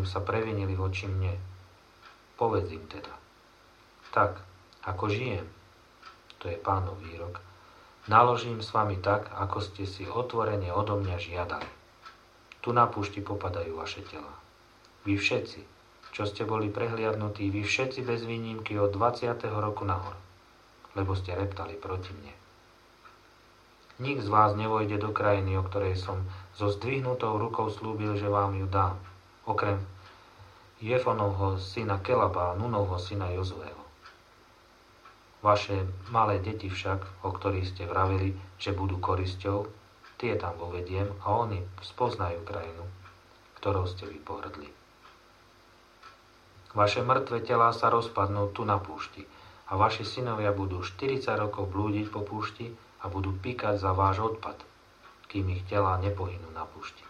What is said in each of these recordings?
sa previnili voči mne. Povedz im teda. Tak, ako žijem, to je Pánov výrok, naložím s vami tak, ako ste si otvorene odo mňa žiadali. Tu na púšti popadajú vaše telá. Vy všetci, čo ste boli prehliadnutí, vy všetci bez výnimky od 20. roku nahor, lebo ste reptali proti mne. Nik z vás nevojde do krajiny, o ktorej som so zdvihnutou rukou slúbil, že vám ju dám, okrem Jefonovho syna Kelaba a Nunovho syna Jozueho. Vaše malé deti však, o ktorých ste vravili, že budú korisťou, tie tam vovediem a oni spoznajú krajinu, ktorou ste vy pohrdli. Vaše mŕtve telá sa rozpadnú tu na púšti a vaši synovia budú 40 rokov blúdiť po púšti a budú píkať za váš odpad, kým ich telá nepohynú na púšti.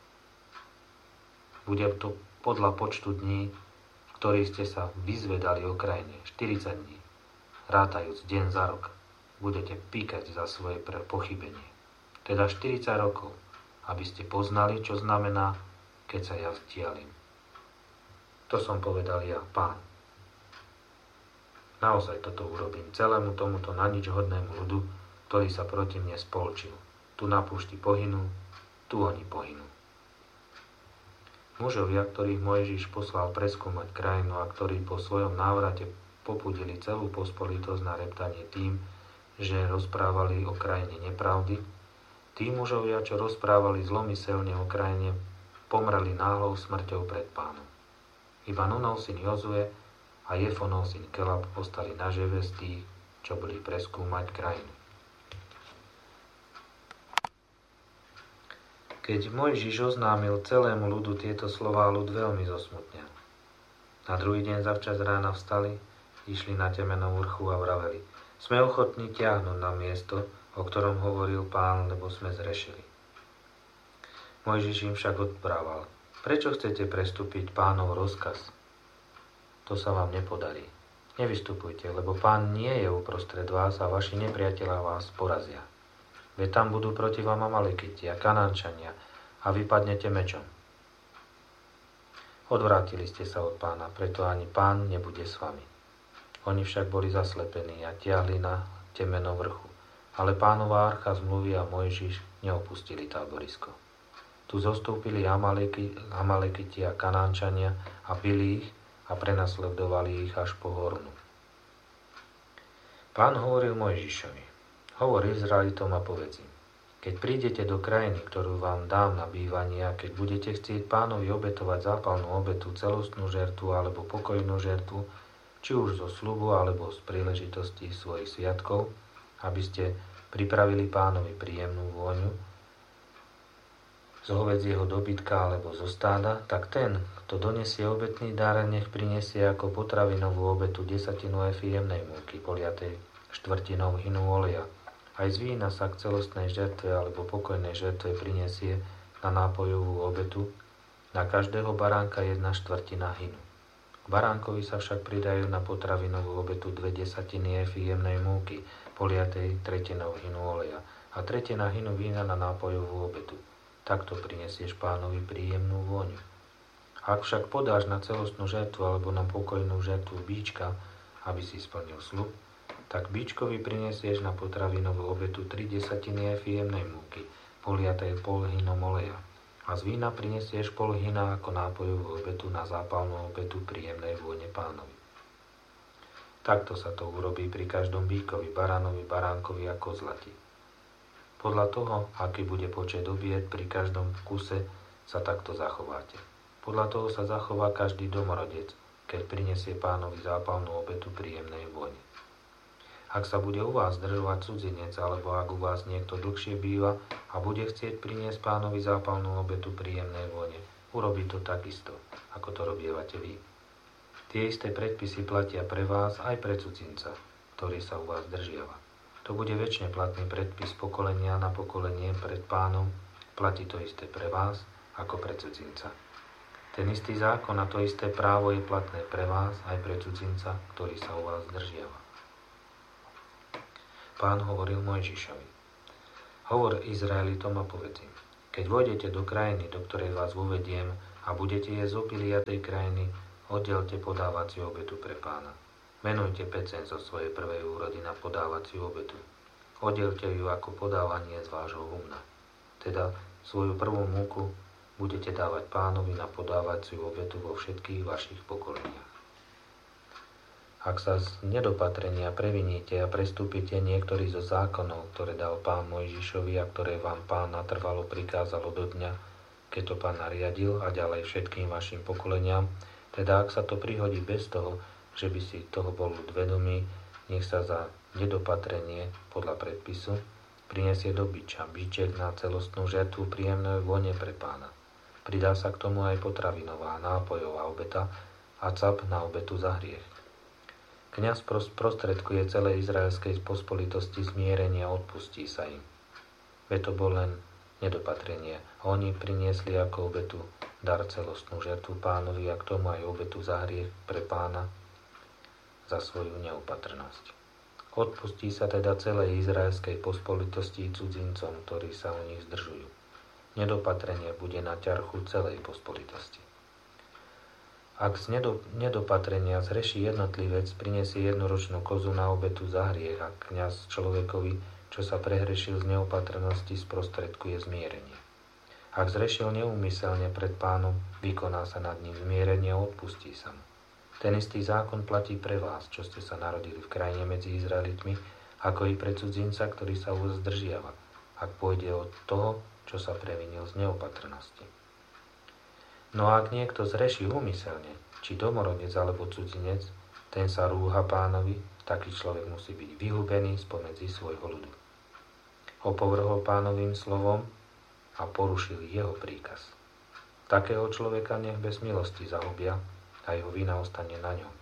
Bude to podľa počtu dní, v ktorých ste sa vyzvedali o krajine, 40 dní, rátajúc deň za rok, budete píkať za svoje pochybenie. Teda 40 rokov, aby ste poznali, čo znamená, keď sa ja vzdialím. To som povedal ja, Pán. Naozaj toto urobím celému tomuto na nič hodnému ľudu, ktorý sa proti mne spolčil. Tu na púšti pohynú, tu oni pohynú. Mužovia, ktorých Mojžiš poslal preskúmať krajinu a ktorí po svojom návrate popudili celú pospolitosť na reptanie tým, že rozprávali o krajine nepravdy, tí mužovia, čo rozprávali zlomyselne o krajine, pomreli náhlou smrťou pred Pánom. Iba Nunov syn Jozue a Jefonov syn Kelab ostali nažive z tých, čo boli preskúmať krajinu. Keď Mojžiš oznámil celému ľudu tieto slová, ľud veľmi zosmutnel. Na druhý deň zavčas rána vstali, išli na temenom vrchu a vraveli: Sme ochotní ťahnuť na miesto, o ktorom hovoril Pán, lebo sme zrešili. Mojžiš im však odprával: Prečo chcete prestúpiť Pánov rozkaz? To sa vám nepodarí. Nevystupujte, lebo Pán nie je uprostred vás a vaši nepriatelia vás porazia. Veď tam budú proti vám Amalekiti a Kanánčania a vypadnete mečom. Odvrátili ste sa od Pána, preto ani Pán nebude s vami. Oni však boli zaslepení a tiahli na temeno vrchu, ale Pánova archa zmluvy a Mojžiš neopustili táborisko. Tu zostúpili Amalekiti a Kanánčania a bili ich a prenasledovali ich až po Hornu. Pán hovoril Mojžišovi: Hovor Izraelitom a povedz im: Keď prídete do krajiny, ktorú vám dám na bývanie, a keď budete chcieť Pánovi obetovať zápalnú obetu, celostnú žertvu alebo pokojnú žertvu, či už zo sľubu alebo z príležitosti svojich sviatkov, aby ste pripravili Pánovi príjemnú vôňu z hovedzieho dobytka alebo zo stáda, tak ten, kto donesie obetný dar, nech prinesie ako potravinovú obetu 10 efy jemnej múky, poliatej 1/4 hinu oleja. Aj z vína sa k celostnej žertve alebo pokojnej žertve prinesie na nápojovú obetu, na každého baránka 1/4 hinu. K baránkovi sa však pridajú na potravinovú obetu 2/10 efy jemnej múky, poliatej 1/3 hinu oleja a 1/3 hinu vína na nápojovú obetu. Takto prinesieš Pánovi príjemnú vôňu. Ak však podáš na celostnú žertvu alebo na pokojnú žertvu bíčka, aby si splnil sľub, tak bíčkovi prinesieš na potravinovú obetu 3/10 efy jemnej múky, poliatej 0,5 hinom oleja. A z vína prinesieš 0,5 hina ako nápojovú obetu na zápalnú obetu príjemnej vône Pánovi. Takto sa to urobí pri každom bíkovi, baránovi, baránkovi a kozlati. Podľa toho, aký bude počet obiet, pri každom kuse sa takto zachováte. Podľa toho sa zachová každý domorodec, keď prinesie Pánovi zápalnú obetu príjemnej vône. Ak sa bude u vás zdržovať cudzinec, alebo ak u vás niekto dlhšie býva a bude chcieť priniesť Pánovi zápalnú obetu príjemnej vône, urobí to takisto, ako to robievate vy. Tie isté predpisy platia pre vás aj pre cudzinca, ktorý sa u vás zdržiava. To bude večne platný predpis pokolenia na pokolenie pred Pánom, platí to isté pre vás, ako pre cudzinca. Ten istý zákon a to isté právo je platné pre vás aj pre cudzinca, ktorý sa u vás zdržiava. Pán hovoril Mojžišovi: Hovor Izraelitom a povedz im: Keď vojdete do krajiny, do ktorej vás vovediem, a a budete jesť obilia tej krajiny, oddelte podávaciu obetu pre Pána. Menujte peceň zo svojej prvej úrody na podávaciu obetu. Oddelte ju ako podávanie z vášho humna. Teda svoju prvú múku budete dávať Pánovi na podávaciu obetu vo všetkých vašich pokoleniach. Ak sa z nedopatrenia previníte a prestúpite niektorý zo zákonov, ktoré dal Pán Mojžišovi a ktoré vám Pán natrvalo prikázalo do dňa, keď to Pán nariadil a ďalej všetkým vašim pokoleniam, teda ak sa to prihodí bez toho, že by si toho bol vedomý, nech sa za nedopatrenie podľa predpisu prinesie do biča, biček na celostnú žertvu príjemné vône pre Pána. Pridá sa k tomu aj potravinová, nápojová obeta a cap na obetu za hriech. Kňaz prostredkuje celej izraelskej pospolitosti zmierenie a odpustí sa im. Veď to bol len nedopatrenie a oni priniesli ako obetu dar celostnú žertvu Pánovi a k tomu aj obetu za hriech pre Pána za svoju neopatrnosť. Odpustí sa teda celej izraelskej pospolitosti cudzincom, ktorí sa u nich zdržujú. Nedopatrenie bude na ťarchu celej pospolitosti. Ak z nedopatrenia zreší jednotlivec, prinesie jednoročnú kozu na obetu za hriech a kňaz človekovi, čo sa prehrešil z neopatrnosti, sprostredkuje zmierenie. Ak zrešil neúmyselne pred Pánom, vykoná sa nad ním zmierenie a odpustí sa mu. Ten istý zákon platí pre vás, čo ste sa narodili v krajine medzi Izraelitmi, ako i pre cudzinca, ktorý sa u vás zdržiava, ak pôjde od toho, čo sa previnil z neopatrnosti. No a ak niekto zreší úmyselne, či domorodec alebo cudzinec, ten sa rúha Pánovi, taký človek musí byť vyhubený spomedzi svojho ľudu. Opovrhol Pánovým slovom a porušil jeho príkaz. Takého človeka nech bez milosti zahubia a jeho vina ostane na ňom.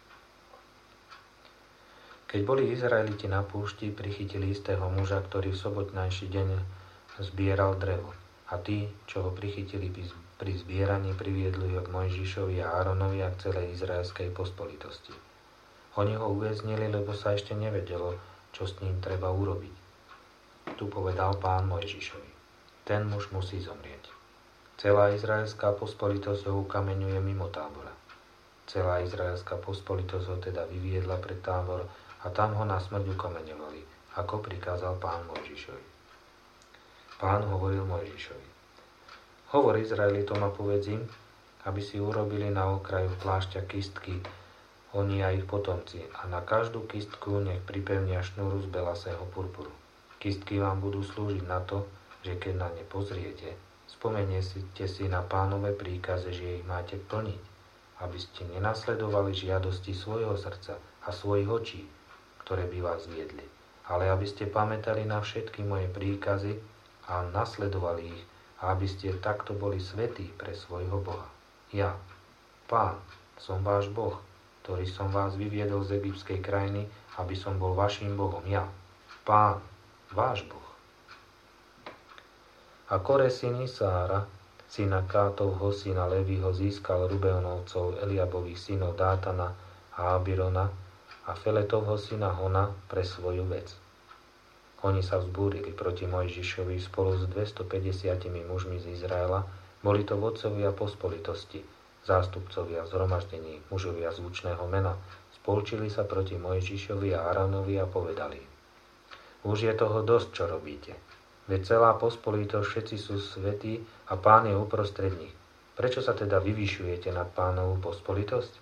Keď boli Izraeliti na púšti, prichytili istého muža, ktorý v sobotnejší deň zbieral drevo. A tí, čo ho prichytili pri zbieraní, priviedli ho k Mojžišovi a Áronovi a k celej izraelskej pospolitosti. Oni ho uväznili, lebo sa ešte nevedelo, čo s ním treba urobiť. Tu povedal Pán Mojžišovi: ten muž musí zomrieť. Celá izraelská pospolitosť ho ukameňuje mimo tábora. Celá izraelská pospolitosť ho teda vyviedla pred tábor a tam ho na smrť ukameňovali, ako prikázal Pán Mojžišovi. Pán hovoril Mojžišovi: hovor Izraelitom a povedz im, aby si urobili na okraju plášťa kistky, oni a ich potomci, a na každú kistku nech pripevnia šnúru z belasého purpuru. Kistky vám budú slúžiť na to, že keď na ne pozriete, spomeniete si na Pánove príkaze, že ich máte plniť, aby ste nenasledovali žiadosti svojho srdca a svojich očí, ktoré by vás viedli, ale aby ste pamätali na všetky moje príkazy a nasledovali ich, a aby ste takto boli svätí pre svojho Boha. Ja, Pán, som váš Boh, ktorý som vás vyviedol z egyptskej krajiny, aby som bol vaším Bohom. Ja, Pán, váš Boh. A Kore syn Isára, syna Kátovho, syna Leviho, získal Rubeonovcov, Eliabových synov Dátana a Abirona a Feletovho syna Hona pre svoju vec. Oni sa vzbúrili proti Mojžišovi spolu s 250 mužmi z Izraela, boli to vodcovia pospolitosti, zástupcovia zhromaždení, mužovia zvučného mena, spolčili sa proti Mojžišovi a Áronovi a povedali: už je toho dosť, čo robíte. Veď celá pospolitosť, všetci sú svätí a Pán je uprostred nich. Prečo sa teda vyvyšujete nad Pánovú pospolitosť?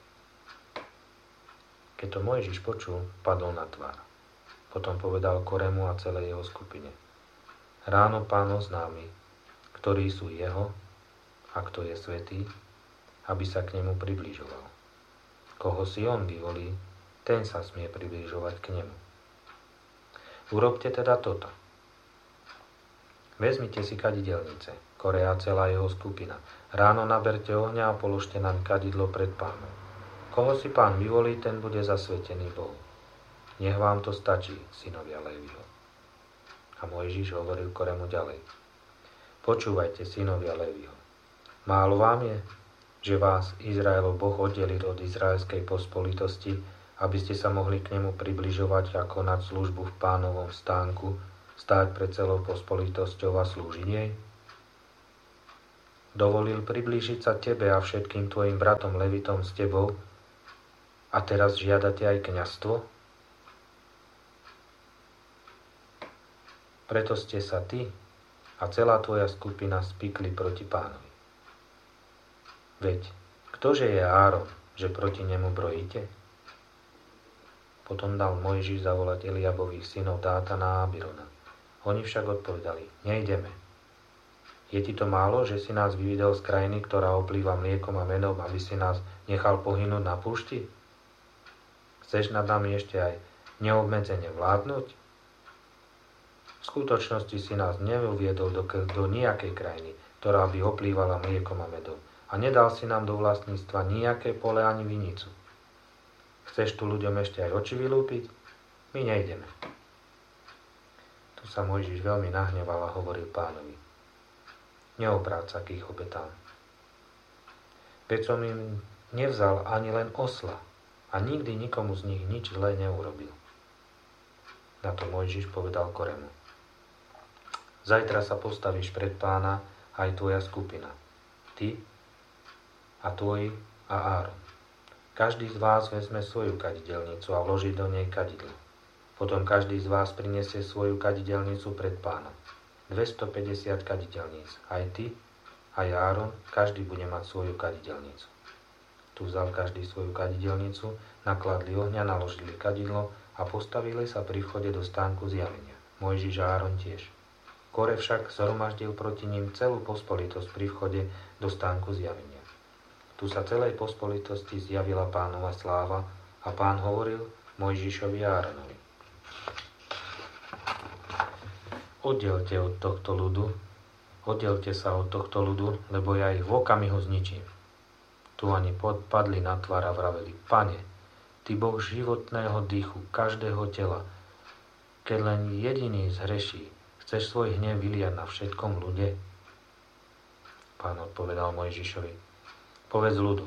Keď to Mojžiš počul, padol na tvár. Potom povedal Koremu a celej jeho skupine: ráno Pán oznámi, ktorí sú jeho a kto je svätý, aby sa k nemu približoval. Koho si on vyvolí, ten sa smie približovať k nemu. Urobte teda toto. Vezmite si kadidelnice, Kore a celá jeho skupina. Ráno naberte ohňa a položte naň kadidlo pred Pánom. Koho si Pán vyvolí, ten bude zasvetený Bohu. Nech vám to stačí, synovia Léviho. A Mojžiš hovoril Koremu ďalej: počúvajte, synovia Léviho. Málo vám je, že vás Izraelov Boh oddelil od izraelskej pospolitosti, aby ste sa mohli k nemu približovať a konať službu v Pánovom stánku, stáť pred celou pospolitosťou a slúžiť jej? dovolil priblížiť sa tebe a všetkým tvojim bratom Levitom s tebou a teraz žiadate aj kňazstvo? Preto ste sa ty a celá tvoja skupina spikli proti Pánovi. Veď, ktože je Áron, že proti nemu brojíte? Potom dal Mojžiš zavolať Eliabových synov Dátana a Abirona. Oni však odpovedali, nejdeme. Je ti to málo, že si nás vyvidel z krajiny, ktorá oplýva mliekom a medom, aby si nás nechal pohynúť na púšti? Chceš nad nami ešte aj neobmedzene vládnuť? V skutočnosti si nás neuviedol do nejakej krajiny, ktorá by oplývala mliekom a medom. A nedal si nám do vlastníctva nejaké pole ani vinicu. Chceš tu ľuďom ešte aj oči vylúpiť? My nejdeme. Tu sa Mojžiš veľmi nahneval a hovoril Pánovi. Neobráť sa k ich obetám. Veď som im nevzal ani len osla a nikdy nikomu z nich nič zlé neurobil. Na to Mojžiš povedal Koremu. Zajtra sa postavíš pred Pána aj tvoja skupina. Ty a tvoji a Áron. Každý z vás vezme svoju kadidelnicu a vloží do nej kadidlo. Potom každý z vás prinesie svoju kadidelnicu pred Pána. 250 kadidelníc. Aj ty, aj Áron, každý bude mať svoju kadidelnicu. Tu vzal každý svoju kadidelnicu, nakladli ohňa, naložili kadidlo a postavili sa pri vchode do stánku zjavenia. Mojžiš a Áron tiež. Kore však zhromaždil proti ním celú pospolitosť pri vchode do stánku zjavenia. Tu sa celej pospolitosti zjavila Pánova sláva a Pán hovoril Mojžišovi a Áronovi. Oddelte sa od tohto ľudu, lebo ja ich v okamihu zničím. Tu ani padli na tvár a vraveli, Pane, Ty Boh životného dýchu, každého tela, keď len jediný zhreší, chceš svoj hnev vyliať na všetkom ľude? Pán odpovedal Mojžišovi, povedz ľudu,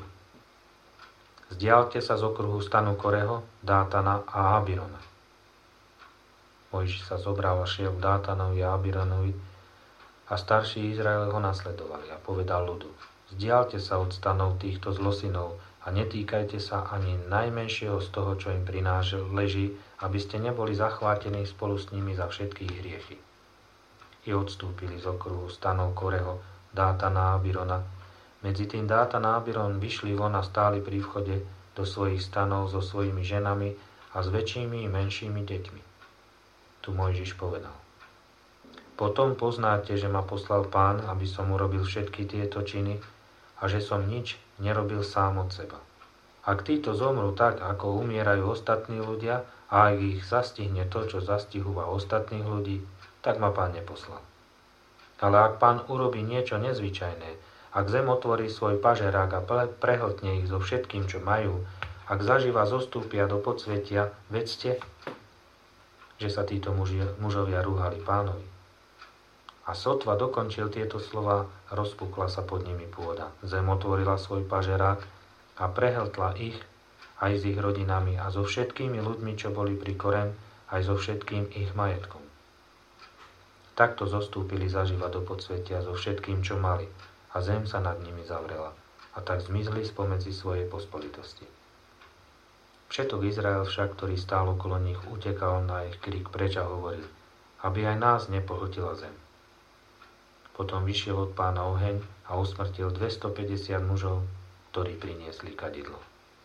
zdialte sa z okruhu stanu Koreho, Dátana a Abirona. Mojžiš sa zobral a šiel k Dátanovi a Abironovi a starší Izrael ho nasledovali a povedal ľudu, zdialte sa od stanov týchto zlosinov a netýkajte sa ani najmenšieho z toho, čo im leží, aby ste neboli zachvátení spolu s nimi za všetky ich hriechy. I odstúpili z okruhu stanov Koreho, Dátana a Abirona. Medzi tým Dátan a Abiron vyšli von a stáli pri vchode do svojich stanov so svojimi ženami a s väčšími i menšími deťmi. Tu Mojžiš povedal. Potom poznáte, že ma poslal Pán, aby som urobil všetky tieto činy a že som nič nerobil sám od seba. Ak títo zomrú tak, ako umierajú ostatní ľudia a ak ich zastihne to, čo zastihúva ostatných ľudí, tak ma Pán neposlal. Ale ak Pán urobí niečo nezvyčajné, ak zem otvorí svoj pažerák a prehltne ich so všetkým, čo majú, ak zaživa zostúpia do podsvetia, vedzte, že sa títo mužovia rúhali Pánovi. A sotva dokončil tieto slova, rozpukla sa pod nimi pôda. Zem otvorila svoj pažerák a prehltla ich aj s ich rodinami a so všetkými ľuďmi, čo boli pri Korem, aj so všetkým ich majetkom. Takto zostúpili zaživa do podsvetia so všetkým, čo mali, a zem sa nad nimi zavrela, a tak zmizli spomedzi svojej pospolitosti. Všetok Izrael však, ktorý stál okolo nich, utekal na ich krik preč a hovoril, aby aj nás nepohltila zem. Potom vyšiel od Pána oheň a usmrtil 250 mužov, ktorí priniesli kadidlo.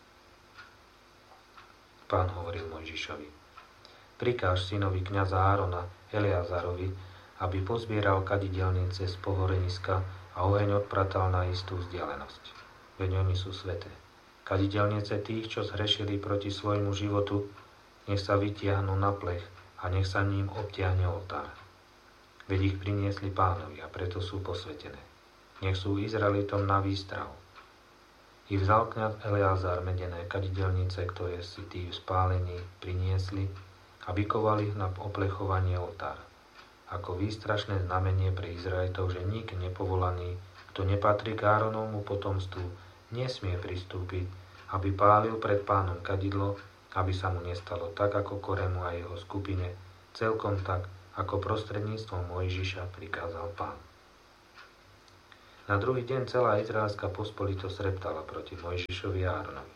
Pán hovoril Mojžišovi, prikáž synovi kňaza Árona, Eleazarovi, aby pozbieral kadidelnice z pohoreniska a oheň odpratal na istú vzdialenosť. Veď oni sú sveté. Kadidelnice tých, čo zhrešili proti svojmu životu, nech sa vytiahnu na plech a nech sa ním obtiahne oltár. Veď ich priniesli Pánovi a preto sú posvetené. Nech sú Izraelitom na výstrahu. I vzal kňaz Eleazar medené kadidelnice, ktoré si tí spálení priniesli a vykovali ich na oplechovanie oltára. Ako výstrašné znamenie pre Izraelitov, že nik nepovolaný, kto nepatrí k Áronovmu potomstvu, nesmie pristúpiť, aby pálil pred Pánom kadidlo, aby sa mu nestalo tak ako Koremu a jeho skupine, celkom tak, ako prostredníctvom Mojžiša prikázal Pán. Na druhý deň celá izraelská pospolitosť reptala proti Mojžišovi a Áronovi.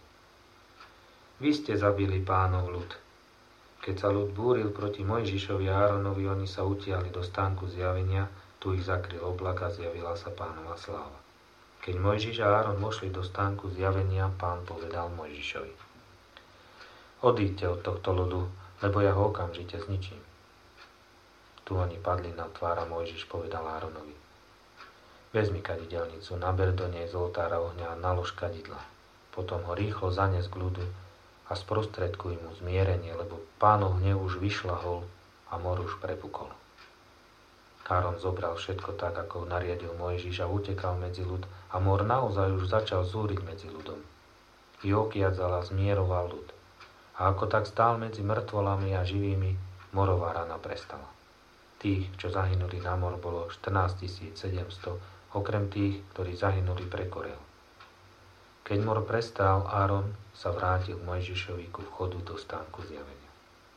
Vy ste zabili Pánov ľud. Keď sa ľud búril proti Mojžišovi a Áronovi, oni sa utiahli do stánku zjavenia, tu ich zakryl oblak a zjavila sa Pánova sláva. Keď Mojžiš a Áron vošli do stánku zjavenia, Pán povedal Mojžišovi: Odíďte od tohto ľudu, lebo ja ho okamžite zničím. Tu oni padli na tvár a Mojžiš povedal Áronovi: Vezmi kadidelnicu, naber do nej z oltára ohňa a nalož kadidla. Potom ho rýchlo zanes k ľudu a sprostredkuj mu zmierenie, lebo Pánov hnev už vyšľahol a mor už prepukol. Áron zobral všetko tak, ako nariadil Mojžiš a utekal medzi ľud a mor naozaj už začal zúriť medzi ľudom. I okiadzal a zmieroval ľud. A ako tak stál medzi mŕtvolami a živými, morová rana prestala. Tých, čo zahynuli na mor, bolo 14 700, okrem tých, ktorí zahynuli pre Korel. Keď mor prestal, Áron sa vrátil k Mojžišovi ku vchodu do stánku zjavenia.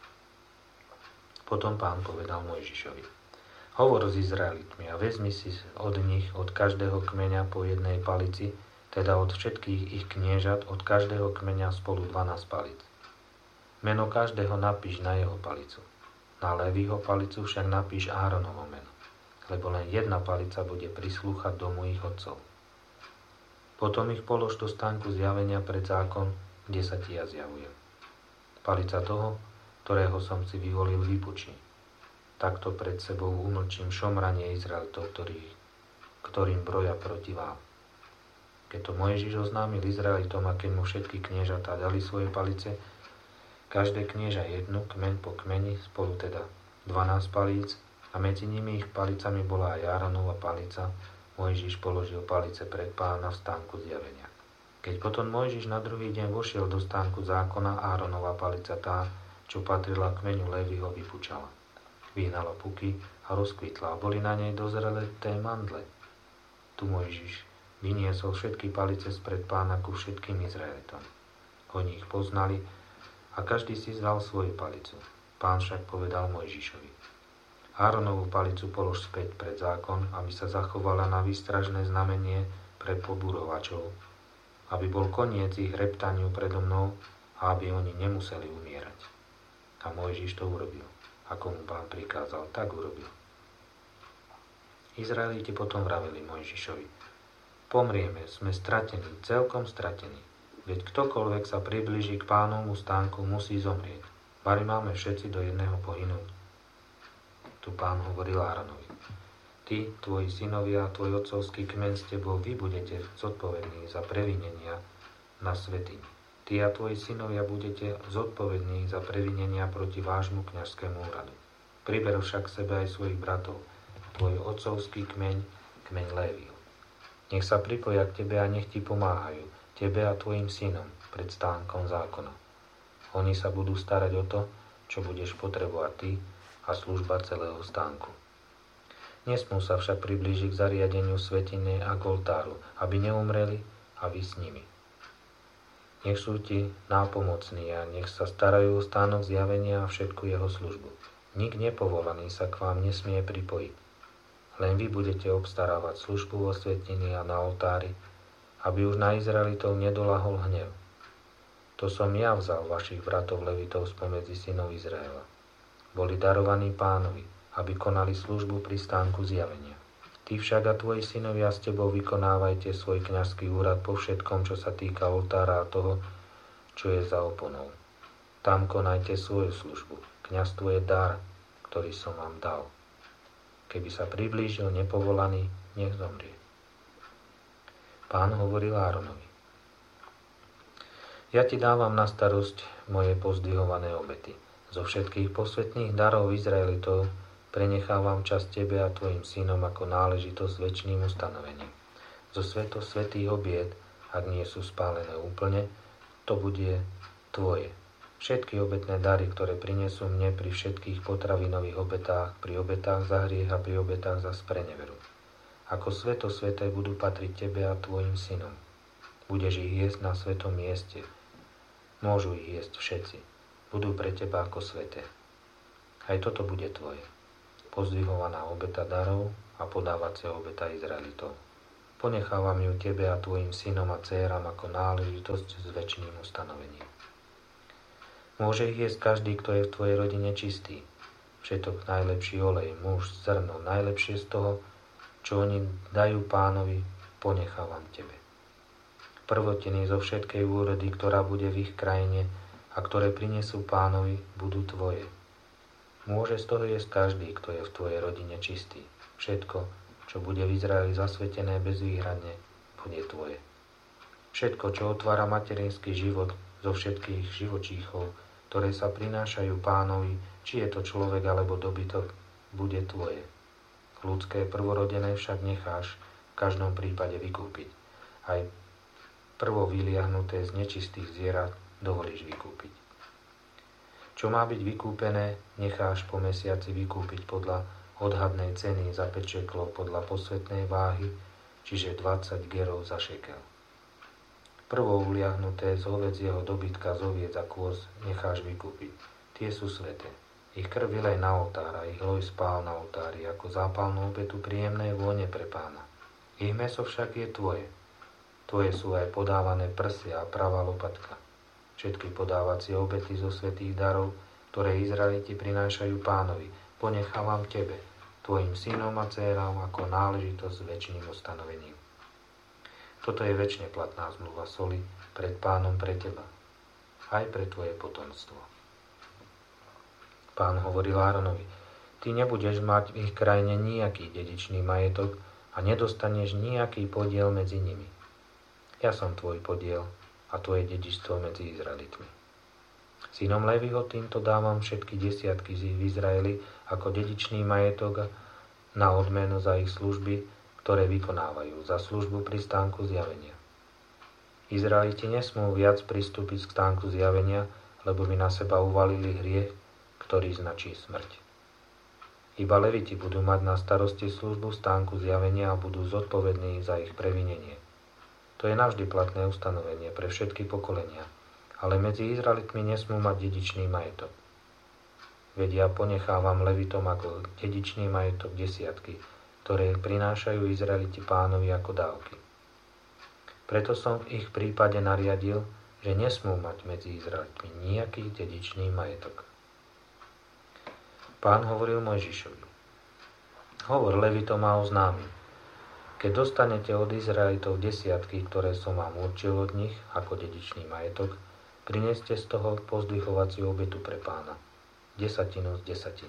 Potom Pán povedal Mojžišovi: Hovor s Izraelitmi a vezmi si od nich, od každého kmeňa po jednej palici, teda od všetkých ich kniežat, od každého kmeňa spolu 12 palic. Meno každého napíš na jeho palicu. Na Léviho palicu však napíš Áronovo meno, lebo len jedna palica bude prislúchať domu ich otcov. Potom ich polož do stánku zjavenia pred zákon, kde sa ti ja zjavujem. Palica toho, ktorého som si vyvolil, vypučí. Takto pred sebou umlčím šomranie Izraelitov, ktorým broja proti vám. Keď to Mojžiš oznámil Izraelitom a keď mu všetky kniežatá dali svoje palice, každé knieža jednu, kmeň po kmeni, spolu teda 12 palíc, a medzi nimi ich palicami bola aj Áronova palica. Mojžiš položil palice pred Pána v stánku zjavenia. Keď potom Mojžiš na druhý deň vošiel do stánku zákona, Áronova palica, tá, čo patrila kmeňu Léviho, vypučala. Vyhnala puky a rozkvitla a boli na nej dozrelé té mandle. Tu Mojžiš vyniesol všetky palice spred Pána ku všetkým Izraelitom. Oni ich poznali a každý si vzal svoju palicu. Pán však povedal Mojžišovi: Áronovú palicu polož späť pred zákon, aby sa zachovala na výstražné znamenie pre poburovačov, aby bol koniec ich reptaniu predo mnou a aby oni nemuseli umierať. A Mojžiš to urobil. Ako mu Pán prikázal, tak urobil. Izraeliti potom vraveli Mojžišovi: Pomrieme, sme stratení, celkom stratení. Veď ktokoľvek sa priblíži k Pánovmu stánku, musí zomrieť. Bari máme všetci do jedného pohynúť. Tu Pán hovoril Áronovi: Ty, tvoji synovia a tvoj otcovský kmeň s tebou, vy budete zodpovední za previnenia na svätyni. Ty a tvoji synovia budete zodpovední za previnenia proti vášmu kňazskému úradu. Priber však sebe aj svojich bratov, tvoj otcovský kmeň, kmeň Léviho. Nech sa pripoja k tebe a nech ti pomáhajú, tebe a tvojim synom, pred stánkom zákona. Oni sa budú starať o to, čo budeš potrebovať ty a služba celého stánku. Nesmú sa však priblížiť k zariadeniu svätyne a k oltáru, aby neumreli a vy s nimi. Nech sú ti nápomocní a nech sa starajú o stánok zjavenia a všetku jeho službu. Nik nepovolaný sa k vám nesmie pripojiť. Len vy budete obstarávať službu vo svätyni a na oltári, aby už na Izraelitov nedolahol hnev. To som ja vzal vašich bratov Levitov spomedzi synov Izraela. Boli darovaní Pánovi, aby konali službu pri stánku zjavenia. Ty však a tvoji synovia s tebou vykonávajte svoj kňazský úrad po všetkom, čo sa týka oltára a toho, čo je za oponou. Tam konajte svoju službu. Kňazstvo je dar, ktorý som vám dal. Keby sa priblížil nepovolaný, nech zomrie. Pán hovoril Áronovi: Ja ti dávam na starosť moje pozdvihované obety. Zo všetkých posvätných darov Izraelitov prenechávam časť tebe a tvojim synom ako náležitosť večným ustanovením. Zo svätých obiet, ak nie sú spálené úplne, to bude tvoje. Všetky obetné dary, ktoré prinesú mne pri všetkých potravinových obetách, pri obetách za hriech a pri obetách za spreneveru. Ako sväté budú patriť tebe a tvojim synom. Budeš ich jesť na svätom mieste. Môžu ich jesť všetci. Budú pre teba ako sväté. Aj toto bude tvoje. Pozdvihovaná obeta darov a podávacia obeta Izraelitov. ponechávam ju tebe a tvojim synom a dcéram ako náležitosť s večným ustanovením. Môže ich jesť každý, kto je v tvojej rodine čistý. Všetok najlepší olej, muž, zrno, najlepšie z toho, čo oni dajú pánovi, ponechávam tebe. Prvotiny zo všetkej úrody, ktorá bude v ich krajine a ktoré prinesú pánovi, budú tvoje. Môže z toho jesť každý, kto je v tvojej rodine čistý. Všetko, čo bude v Izraeli zasvetené bezvýhradne, bude tvoje. Všetko, čo otvára materinský život zo všetkých živočíchov, ktoré sa prinášajú pánovi, či je to človek alebo dobytok, bude tvoje. Ľudské prvorodené však necháš v každom prípade vykúpiť. Aj prvo vyliahnuté z nečistých zvierat dovolíš vykúpiť. Čo má byť vykúpené, necháš po mesiaci vykúpiť podľa odhadnej ceny za pečeklo podľa posvetnej váhy, čiže 20 gerov za šekel. Prvo uliahnuté z hovedzieho dobytka z oviec a kôz necháš vykúpiť. Tie sú sväté. Ich krv vylej na oltár a ich loj spál na oltári ako zápalnú obetu príjemnej vône pre pána. Ich mäso však je tvoje. Tvoje sú aj podávané prsia a pravá lopatka. Všetky podávacie obety zo svätých darov, ktoré Izraeliti prinášajú pánovi, ponechávam tebe, tvojim synom a dcéram ako náležitosť s večným ustanovením. Toto je večne platná zmluva soli pred pánom pre teba, aj pre tvoje potomstvo. Pán hovoril Áronovi, ty nebudeš mať v ich krajine nejaký dedičný majetok a nedostaneš nejaký podiel medzi nimi. Ja som tvoj podiel a tvoje dedičstvo medzi Izraelitmi. Synom Leviho týmto dávam všetky desiatky v Izraeli ako dedičný majetok na odmenu za ich služby, ktoré vykonávajú, za službu pri stánku zjavenia. Izraeliti nesmú viac pristúpiť k stánku zjavenia, lebo by na seba uvalili hriech, ktorý značí smrť. Iba Leviti budú mať na starosti službu stánku zjavenia a budú zodpovední za ich previnenie. To je navždy platné ustanovenie pre všetky pokolenia, ale medzi Izraelitmi nesmú mať dedičný majetok. Veď ja ponechávam Levitom ako dedičný majetok desiatky, ktoré prinášajú Izraeliti pánovi ako dávky. Preto som v ich prípade nariadil, že nesmú mať medzi Izraelitmi nejaký dedičný majetok. Pán hovoril Mojžišovi, hovor Levitom a oznámi, keď dostanete od Izraelitov desiatky, ktoré som vám určil od nich ako dedičný majetok, prineste z toho pozdvihovaciu obetu pre pána, 10 z 10.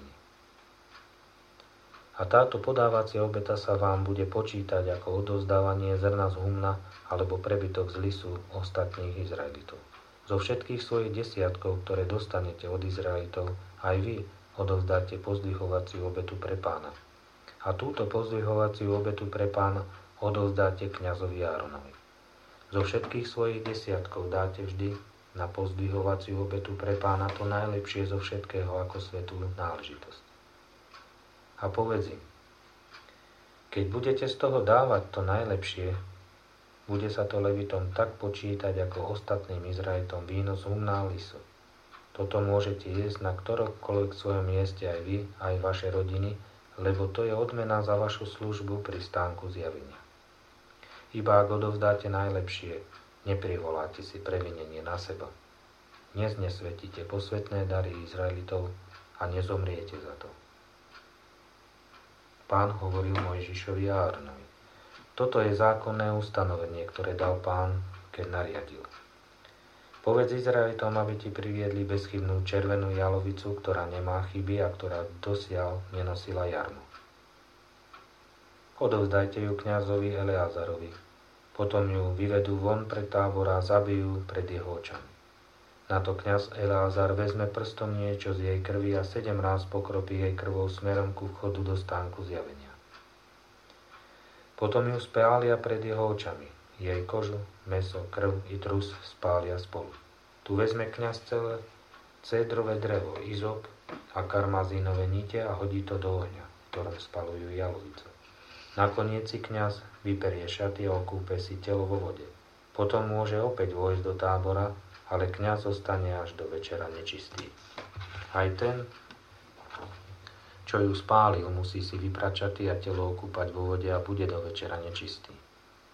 A táto podávacia obeta sa vám bude počítať ako odovzdávanie zrna z humna alebo prebytok z lisu ostatných Izraelitov. Zo všetkých svojich desiatkov, ktoré dostanete od Izraelitov, aj vy odovzdáte pozdvihovaciu obetu pre pána. A túto pozdvihovaciu obetu pre pána odovzdáte kňazovi Áronovi. Zo všetkých svojich desiatkov dáte vždy na pozdvihovaciu obetu pre pána to najlepšie zo všetkého ako svätú náležitosť. A povedz im, keď budete z toho dávať to najlepšie, bude sa to Levitom tak počítať ako ostatným Izraelitom víno z humna a lisu. Toto môžete jesť na ktoromkoľvek svojom mieste aj vy, aj vaše rodiny, lebo to je odmena za vašu službu pri stánku zjavenia. Iba ak odovzdáte najlepšie, neprivoláte si previnenie na seba. Neznesvetíte posvetné dary Izraelitov a nezomriete za to. Pán hovoril Mojžišovi a Áronovi. Toto je zákonné ustanovenie, ktoré dal Pán, keď nariadil. Povedz Izraelitom, aby ti priviedli bezchybnú červenú jalovicu, ktorá nemá chyby a ktorá dosiaľ nenosila jarmu. Odovzdajte ju kňazovi Eleazarovi. Potom ju vyvedú von pred tábor a zabijú pred jeho očami. Na to kňaz Eleazar vezme prstom niečo z jej krvi a 7 ráz pokropí jej krvou smerom ku vchodu do stánku zjavenia. Potom ju spália pred jeho očami. Jej kožu, mäso, krv i trus spália spolu. Tu vezme kňaz celé cédrové drevo, izop a karmazínové nite a hodí to do ohňa, v ktorom spalujú jalovicu. Nakoniec si kňaz vyperie šaty a okúpe si telo vo vode. Potom môže opäť vojsť do tábora, ale kňaz zostane až do večera nečistý. Aj ten, čo ju spálil, musí si vyprať šaty a telo okúpať vo vode a bude do večera nečistý.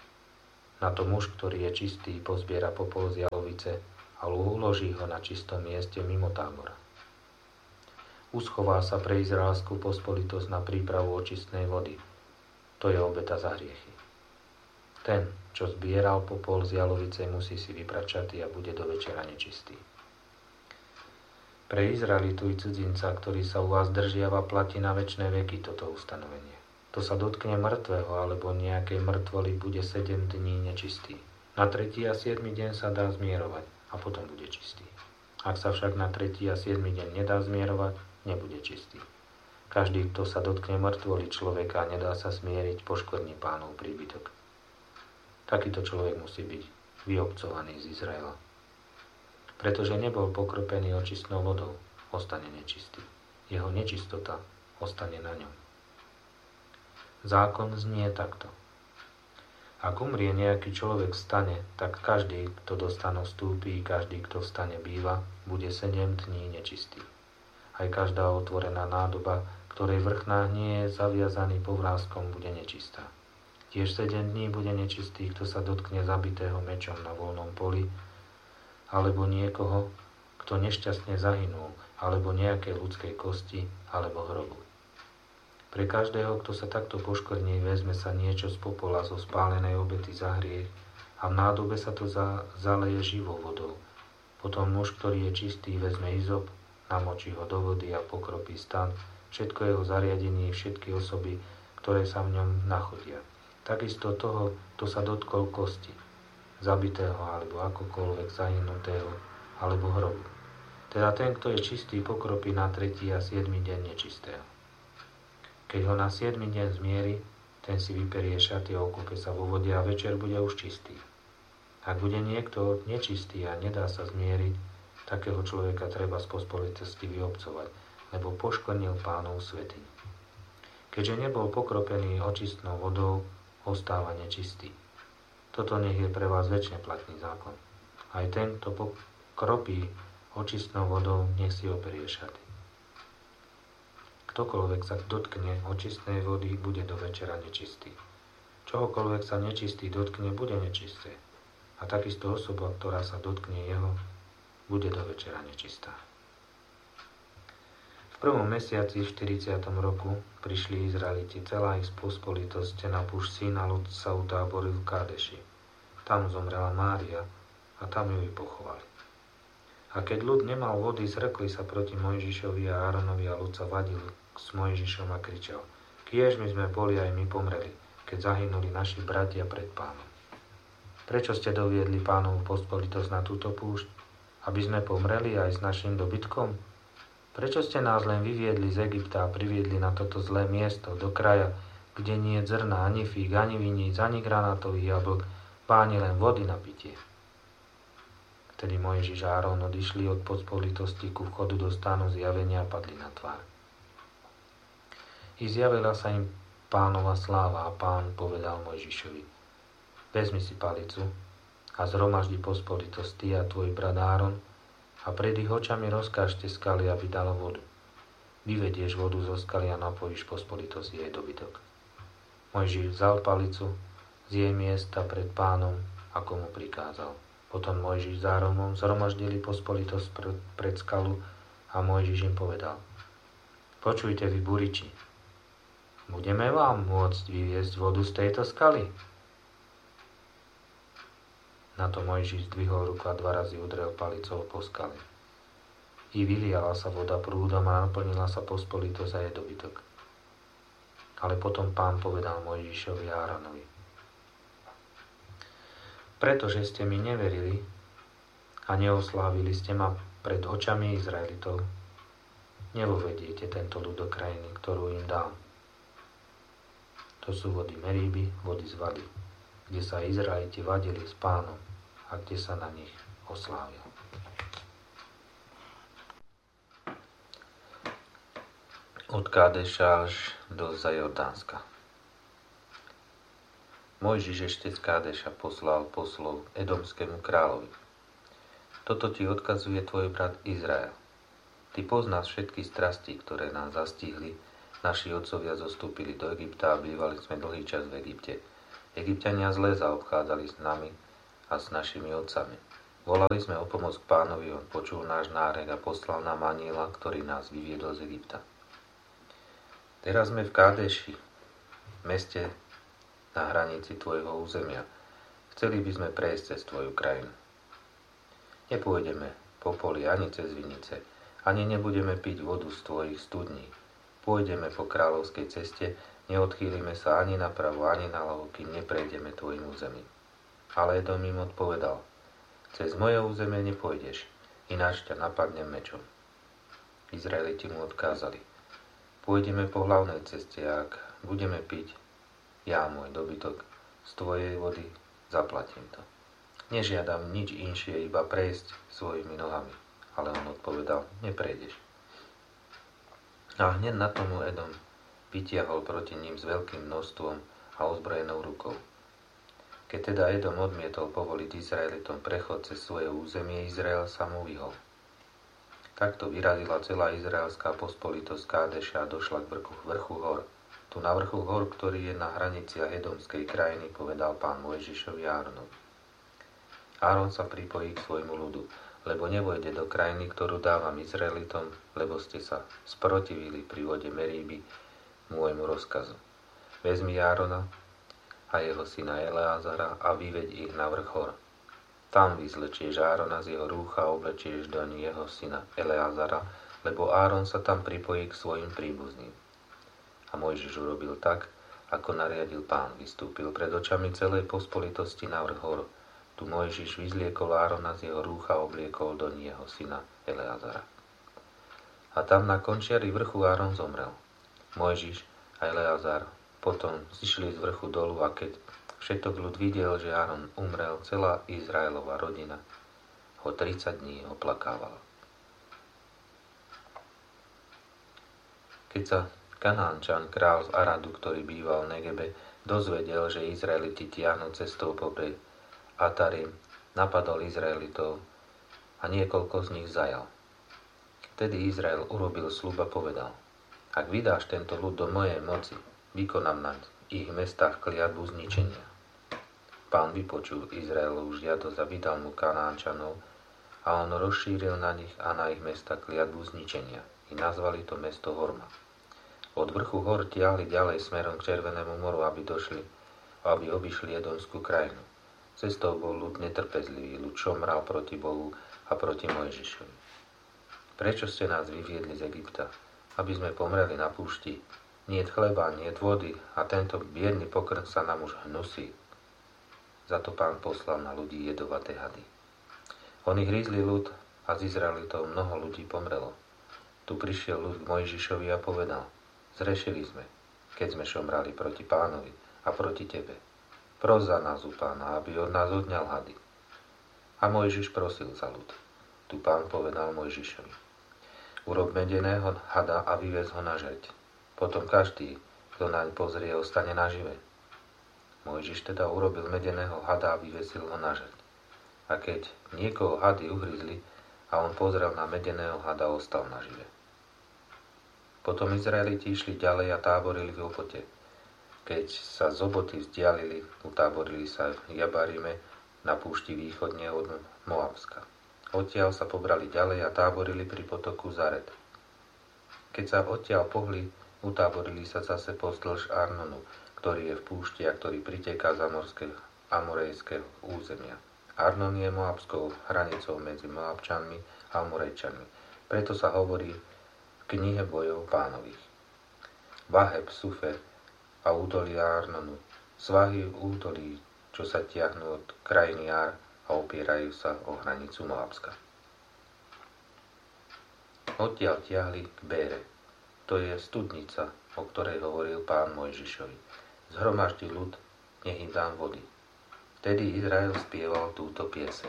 Na to muž, ktorý je čistý, pozbiera popol z jalovice a uloží ho na čistom mieste mimo tábora. Uschová sa pre izraelskú pospolitosť na prípravu očistnej vody. To je obeta za hriechy. Ten, čo zbieral popol z jalovice, musí si vyprať šaty a bude do večera nečistý. Pre Izraelitu i cudzinca, ktorý sa u vás držiava, platí na večné veky toto ustanovenie. To sa dotkne mŕtvého alebo nejakej mŕtvoly, bude 7 dní nečistý. Na 3. a 7. deň sa dá zmierovať a potom bude čistý. Ak sa však na 3. a 7. deň nedá zmierovať, nebude čistý. Každý, kto sa dotkne mŕtvoly človeka a nedá sa zmieriť, poškvrní Pánov príbytok. Takýto človek musí byť vyobcovaný z Izraela. Pretože nebol pokropený očistnou vodou, ostane nečistý. Jeho nečistota ostane na ňom. Zákon znie takto. Ak umrie nejaký človek vstane, tak každý, kto do stanu vstúpí, každý, kto vstane býva, bude 7 dní nečistý. Aj každá otvorená nádoba, ktorej vrchná nie je zaviazaný povráskom, bude nečistá. Tiež 7 dní bude nečistý, kto sa dotkne zabitého mečom na voľnom poli, alebo niekoho, kto nešťastne zahynul, alebo nejakej ľudskej kosti, alebo hrobu. Pre každého, kto sa takto poškvrní, vezme sa niečo z popola zo spálenej obety za hriech a v nádobe sa to zaleje živou vodou. Potom muž, ktorý je čistý, vezme izop, namočí ho do vody a pokropí stan, všetko jeho zariadenie, všetky osoby, ktoré sa v ňom nachodia. Takisto toho, kto sa dotkol kosti, zabitého alebo akokoľvek zahynutého, alebo hrobu. Teda ten, kto je čistý, pokropí na 3. a 7. deň nečistého. Keď ho na 7. deň zmieri, ten si vyperie šaty a okúpe sa vo vode a večer bude už čistý. Ak bude niekto nečistý a nedá sa zmieriť, takého človeka treba z pospolitosti vyobcovať, lebo poškvrnil Pánov svätyň. Keďže nebol pokropený očistnou vodou, ostáva nečistý. Toto nech je pre vás večne platný zákon. Aj ten, kto pokropí očistnou vodou, nech si operie šaty. Ktokoľvek sa dotkne očistnej vody, bude do večera nečistý. Čohokoľvek sa nečistý dotkne, bude nečisté. A takisto osoba, ktorá sa dotkne jeho, bude do večera nečistá. V prvom mesiaci v 40. roku prišli Izraeliti, celá ich pospolitosť na púšť Sín a ľud sa utáboril v Kádeši. Tam zomrela Mária a tam ju i pochovali. A keď ľud nemal vody, zrekli sa proti Mojžišovi a Áronovi a ľud sa vadil s Mojžišom a kričal: Kiež my sme boli aj my pomreli, keď zahynuli naši bratia pred Pánom. Prečo ste doviedli Pánovu pospolitosť na túto púšť? Aby sme pomreli aj s našim dobytkom? Prečo ste nás len vyviedli z Egypta a priviedli na toto zlé miesto, do kraja, kde nie je zrna, ani fíg, ani viníc, ani granátových jablk, páni len vody na pitie? Vtedy Mojžiš a Áron odišli od pospolitosti ku vchodu do stánu zjavenia a padli na tvár. I zjavila sa im Pánova sláva a Pán povedal Mojžišovi: Vezmi si palicu a zhromaždi pospolitosť ty a tvoj brat Áron a pred ich očami rozkážte skaly, aby dala vodu. Vyvedieš vodu zo skaly a napojíš pospolitosť jej dobytok. Mojžiš vzal palicu z jej miesta pred Pánom, ako mu prikázal. Potom Mojžiš s Áronom zhromaždili pospolitosť pred skalu a Mojžiš im povedal: Počujte vy buriči, budeme vám môcť vyviesť vodu z tejto skaly? Na to Mojžiš zdvihol ruku a 2 razy udrel palicou po skale. I vyliala sa voda prúdom a naplnila sa pospolitosť a jej dobytok. Ale potom Pán povedal Mojžišovi a Áronovi: Pretože ste mi neverili a neoslávili ste ma pred očami Izraelitov, nevovediete tento ľud do krajiny, ktorú im dám. To sú vody Meríby, vody z vady, kde sa Izraeliti vadili s Pánom a kde sa na nich oslávil. Od Kádeša až do Zajordánska. Mojžiš ešte z Kádeša poslal poslov edomskému kráľovi: Toto ti odkazuje tvoj brat Izrael. Ty poznáš všetky strasti, ktoré nás zastihli. Naši otcovia zostúpili do Egypta a bývali sme dlhý čas v Egypte. Egypťania zle zaobchádzali s nami a s našimi otcami. Volali sme o pomoc k Pánovi, on počul náš nárek a poslal nám anjela, ktorý nás vyviedol z Egypta. Teraz sme v Kádeši, meste na hranici tvojho územia. Chceli by sme prejsť cez tvoju krajinu. Nepôjdeme po poli ani cez vinice, ani nebudeme piť vodu z tvojich studní. Pôjdeme po kráľovskej ceste, neodchýlime sa ani napravo, ani naľavo, kým neprejdeme tvojim územím. Ale Edom im odpovedal: cez moje územie nepôjdeš, ináč ťa napadnem mečom. Izraeliti mu odkázali: pôjdeme po hlavnej ceste, ak budeme piť, ja môj dobytok, z tvojej vody zaplatím to. Nežiadam nič inšie, iba prejsť svojimi nohami. Ale on odpovedal: neprejdeš. A hneď na tomu Edom vytiahol proti ním s veľkým množstvom a ozbrojenou rukou. Keď teda Edom odmietol povoliť Izraelitom prechod cez svoje územie, Izrael sa mu vyhol. Takto vyrazila celá izraelská pospolitosť Kádeša a došla k vrchu hor. Tu na vrchu hor, ktorý je na hraniciach Edomskej krajiny, povedal Pán Mojžišovi a Áronovi: Áron sa pripojí k svojmu ľudu, lebo nevojde do krajiny, ktorú dávam Izraelitom, lebo ste sa sprotivili pri vode Meríby môjmu rozkazu. Vezmi Árona a jeho syna Eleázara a vyveď ich na vrch hor. Tam vyzlečieš Árona z jeho rúcha a oblečieš doň jeho syna Eleázara, lebo Áron sa tam pripojí k svojim príbuzným. A Mojžiš urobil tak, ako nariadil Pán. Vystúpil pred očami celej pospolitosti na vrch hor. Tu Mojžiš vyzliekol Árona z jeho rúcha a obliekol doň jeho syna Eleázara. A tam na končiari vrchu Áron zomrel. Mojžiš a Eleázar potom zišli z vrchu dolu a keď všetok ľud videl, že Áron umrel, celá Izraelova rodina ho 30 dní oplakávala. Keď sa Kanánčan, král z Aradu, ktorý býval v Negebe, dozvedel, že Izraeliti tiahnu cestou popred Atarim, napadol Izraelitov a niekoľko z nich zajal. Vtedy Izrael urobil sľub a povedal: ak vydáš tento ľud do mojej moci, vykonám na ich mestách kliatbu zničenia. Pán vypočul Izraelov žiadosť a vydal mu Kanánčanov a on rozšíril na nich a na ich mesta kliatbu zničenia. I nazvali to mesto Horma. Od vrchu hor tiahli ďalej smerom k Červenému moru, aby obišli Edomskú krajinu. Cestou bol ľud netrpezlivý, ľud šomral proti Bohu a proti Mojžišovi. Prečo ste nás vyviedli z Egypta? Aby sme pomreli na púšti? Niet chleba, niet vody a tento biedný pokrm sa nám už hnusí. Za to Pán poslal na ľudí jedovaté hady. Oni hrízli ľud a z Izraelitov mnoho ľudí pomrelo. Tu prišiel ľud k Mojžišovi a povedal: zrešili sme, keď sme šomrali proti Pánovi a proti tebe. Pros za nás u Pána, aby od nás odňal hady. A Mojžiš prosil za ľud. Tu Pán povedal Mojžišovi: urob medeného hada a vyvez ho na žeť. Potom každý, kto naň pozrie, ostane nažive. Mojžiš teda urobil medeného hada a vyvesil ho na žeť. A keď niekoho hady uhryzli a on pozrel na medeného hada, ostal nažive. Potom Izraeliti išli ďalej a táborili v Obote. Keď sa z Oboty vzdialili, utáborili sa v Jabarime na púšti východne od Moabska. Odtiaľ sa pobrali ďalej a táborili pri potoku Zaret. Keď sa odtiaľ pohli, utáborili sa zase pozdĺž Arnonu, ktorý je v púšti a ktorý priteká z amorejského územia. Arnon je moabskou hranicou medzi Moabčanmi a Amorejčanmi. Preto sa hovorí v knihe bojov Pánových: Vaheb, Sufe a údolia Arnonu, svahy údolí, čo sa tiahnu od krajiny Ár a opierajú sa o hranicu Moabska. Odtiaľ tiahli k Bére. To je studnica, o ktorej hovoril Pán Mojžišovi: zhromaždi ľud, nech im dám vody. Vtedy Izrael spieval túto pieseň: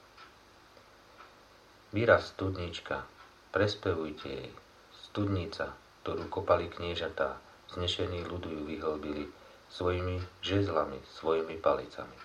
Vyraz studnička, prespevujte jej, studnica, ktorú kopali kniežatá, znešení ľudu ju vyhlbili svojimi žezlami, svojimi palicami.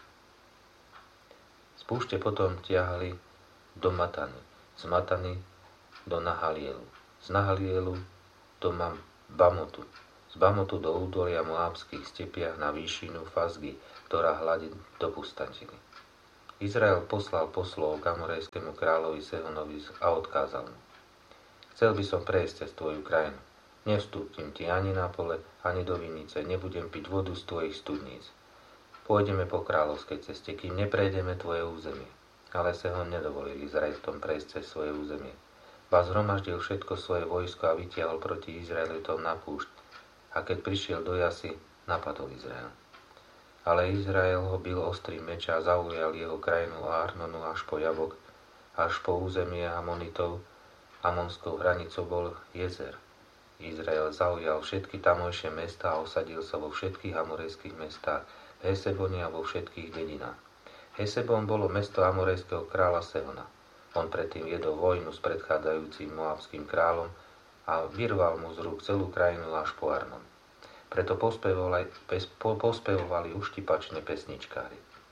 Z púšte potom tiahli do Matany, z Matany do Nahalielu, z Nahalielu do Bamotu, z Bamotu do údolia Moábskych stepiach na výšinu Fazgy, ktorá hladí do pustatiny. Izrael poslal poslov k amorejskému kráľovi Sehonovi a odkázal mu: Chcel by som prejsť cez tvoju krajinu. Nevstúpim ti ani na pole, ani do vinice, nebudem piť vodu z tvojich studníc. Pôjdeme po kráľovskej ceste, kým neprejdeme tvoje územie. Ale Sehon nedovolil Izraelitom prejsť cez svoje územie. Ba zhromaždil všetko svoje vojsko a vytiahol proti Izraelitom na púšť. A keď prišiel do Jasy, napadol Izrael. Ale Izrael ho bil ostrým meča a zaujal jeho krajinu a Arnonu až po Jabok, až po územie Amonitov. Amonskou hranicou bol Jezer. Izrael zaujal všetky tamojšie mestá a osadil sa vo všetkých amorejských mestách, v Hesebone a vo všetkých dedinách. Hesebon bolo mesto amorejského kráľa Sehona. On predtým viedol vojnu s predchádzajúcim moabským kráľom a vyrval mu z rúk celú krajinu až po Arnon. Preto pospevovali uštipačne pesničkári.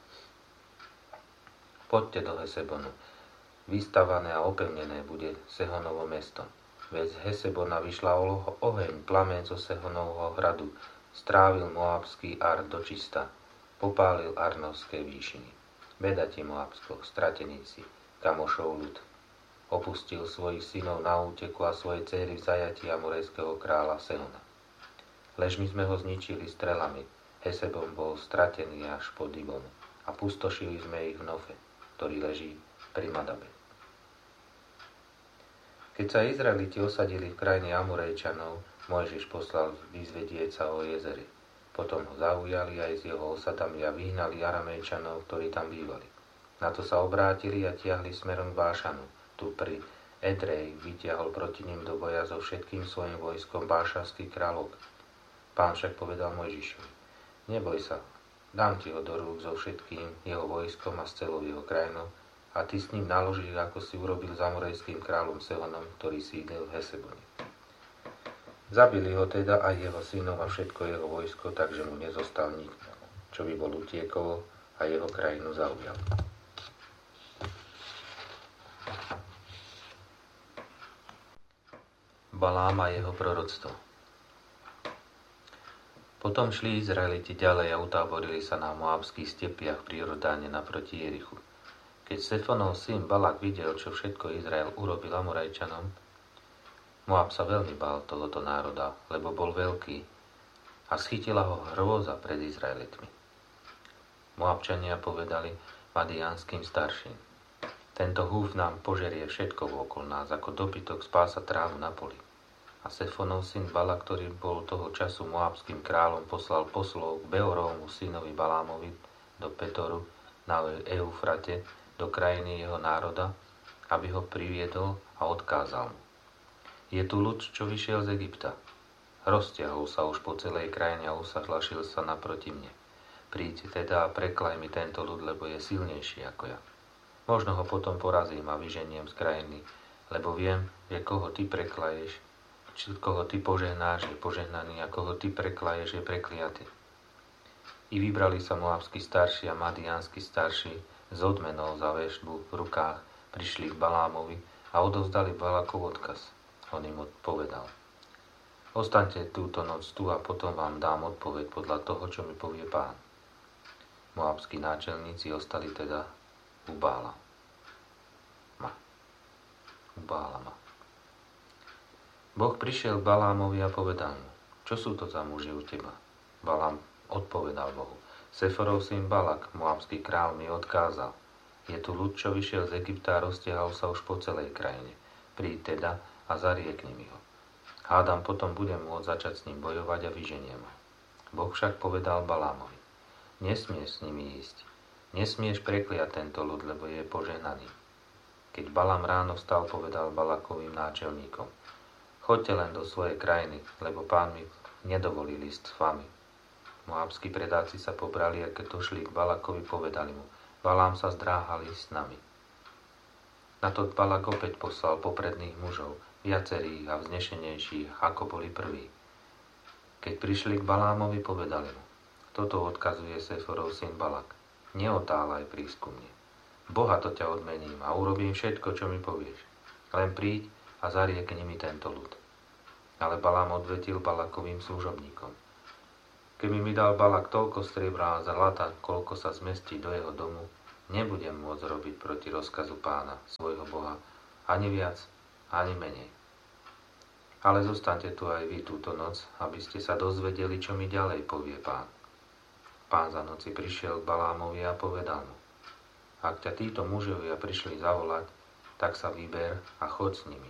Poďte do Hesebonu. Vystavané a opevnené bude Sehonovo mesto. Veď z Hesebona vyšla oheň, plameň zo Sehonovho hradu, strávil moabský Ar do čista, popálil Arnovské výšiny. Beda ti, Moabsko, stratený si, kamošov ľud. Opustil svojich synov na úteku a svoje dcery v zajatí amorejského kráľa Sehona. Lež my sme ho zničili strelami, Hesebon bol stratený až po Dibonu a pustošili sme ich v Nofe, ktorý leží pri Madabe. Keď sa Izraeliti osadili v krajine Amorejčanov, Mojžiš poslal vyzvedieca o jezeri. Potom ho zaujali aj s jeho osadami a vyhnali Aramejčanov, ktorí tam bývali. Na to sa obrátili a tiahli smerom k Bášanu. Tu pri Edrej vytiahol proti ním do boja so všetkým svojim vojskom bášanský kráľ Og. Pán však povedal Mojžišovi: Neboj sa, dám ti ho do rúk so všetkým jeho vojskom a s celou jeho krajinou, a ty s ním naložíš, ako si urobil s amorejským kráľom Sehonom, ktorý sídlil v Hesebone. Zabili ho teda aj jeho synov a všetko jeho vojsko, takže mu nezostal nikto, čo by bol utiekol a jeho krajinu zaujal. Balám a jeho proroctvo. Potom šli Izraeliti ďalej a utáborili sa na moabských stepiach pri Jordáne naproti Jerichu. Keď Sefonov syn Balak videl, čo všetko Izrael urobil Amorajčanom, Moab sa veľmi bál tohoto národa, lebo bol veľký, a schytila ho hrôza pred Izraelitmi. Moabčania povedali Madiánskym starším: Tento húf nám požerie všetko okolo nás, ako dobytok spása trávu na poli. A Sefonov syn Bala, ktorý bol toho času moabským kráľom, poslal poslov k Beorovmu synovi Balámovi do Petoru na Eufrate, do krajiny jeho národa, aby ho priviedol a odkázal mu: Je tu ľud, čo vyšiel z Egypta. Roztiahol sa už po celej krajine a usahlašil sa naproti mne. Príď teda a preklaj mi tento ľud, lebo je silnejší ako ja. Možno ho potom porazím a vyženiem z krajiny, lebo viem, že koho ty preklaješ, či koho ty požehnáš, je požehnaný, a koho ty preklaješ, je prekliaty. I vybrali sa moabskí starší a madiánsky starší z odmenov za veštbu v rukách, prišli k Balámovi a odovzdali Balakov odkaz. On im odpovedal: Ostaňte túto noc tu a potom vám dám odpoveď podľa toho, čo mi povie Pán. Moabskí náčelníci ostali teda u Bálama. Boh prišiel k Balámovi a povedal mu: Čo sú to za muži u teba? Balám odpovedal Bohu: Seforov syn Balak, moabský král, mi odkázal: Je tu ľud, čo vyšiel z Egypta a roztiahol sa už po celej krajine. Príď teda a zariekni mi ho. Hádam, potom budem môcť začať s ním bojovať a vyženiem ho. Boh však povedal Balámovi: Nesmieš s nimi ísť. Nesmieš prekliať tento ľud, lebo je požehnaný. Keď Balám ráno vstal, povedal Balakovým náčelníkom: Choďte len do svojej krajiny, lebo Pán mi nedovolil ísť s vami. Moabskí predáci sa pobrali, a keď došli k Balakovi, povedali mu: Balám sa zdráhal ísť s nami. Na to Balak opäť poslal popredných mužov, viacerých a vznešenejších, ako boli prví. Keď prišli k Balámovi, povedali mu: Toto odkazuje Seforov syn Balak: Neotálaj prísť ku mne. Bohato ťa odmením a urobím všetko, čo mi povieš. Len príď a zariekni mi tento ľud. Ale Balám odvetil Balakovým služobníkom. Keby mi dal Balak toľko striebra a zlata, koľko sa zmestí do jeho domu, nebudem môcť robiť proti rozkazu Pána, svojho Boha, ani viac, ani menej. Ale zostaňte tu aj vy túto noc, aby ste sa dozvedeli, čo mi ďalej povie Pán. Pán za noci prišiel k Balámovi a povedal mu: Ak ťa títo mužovia prišli zavolať, tak sa vyber a choď s nimi.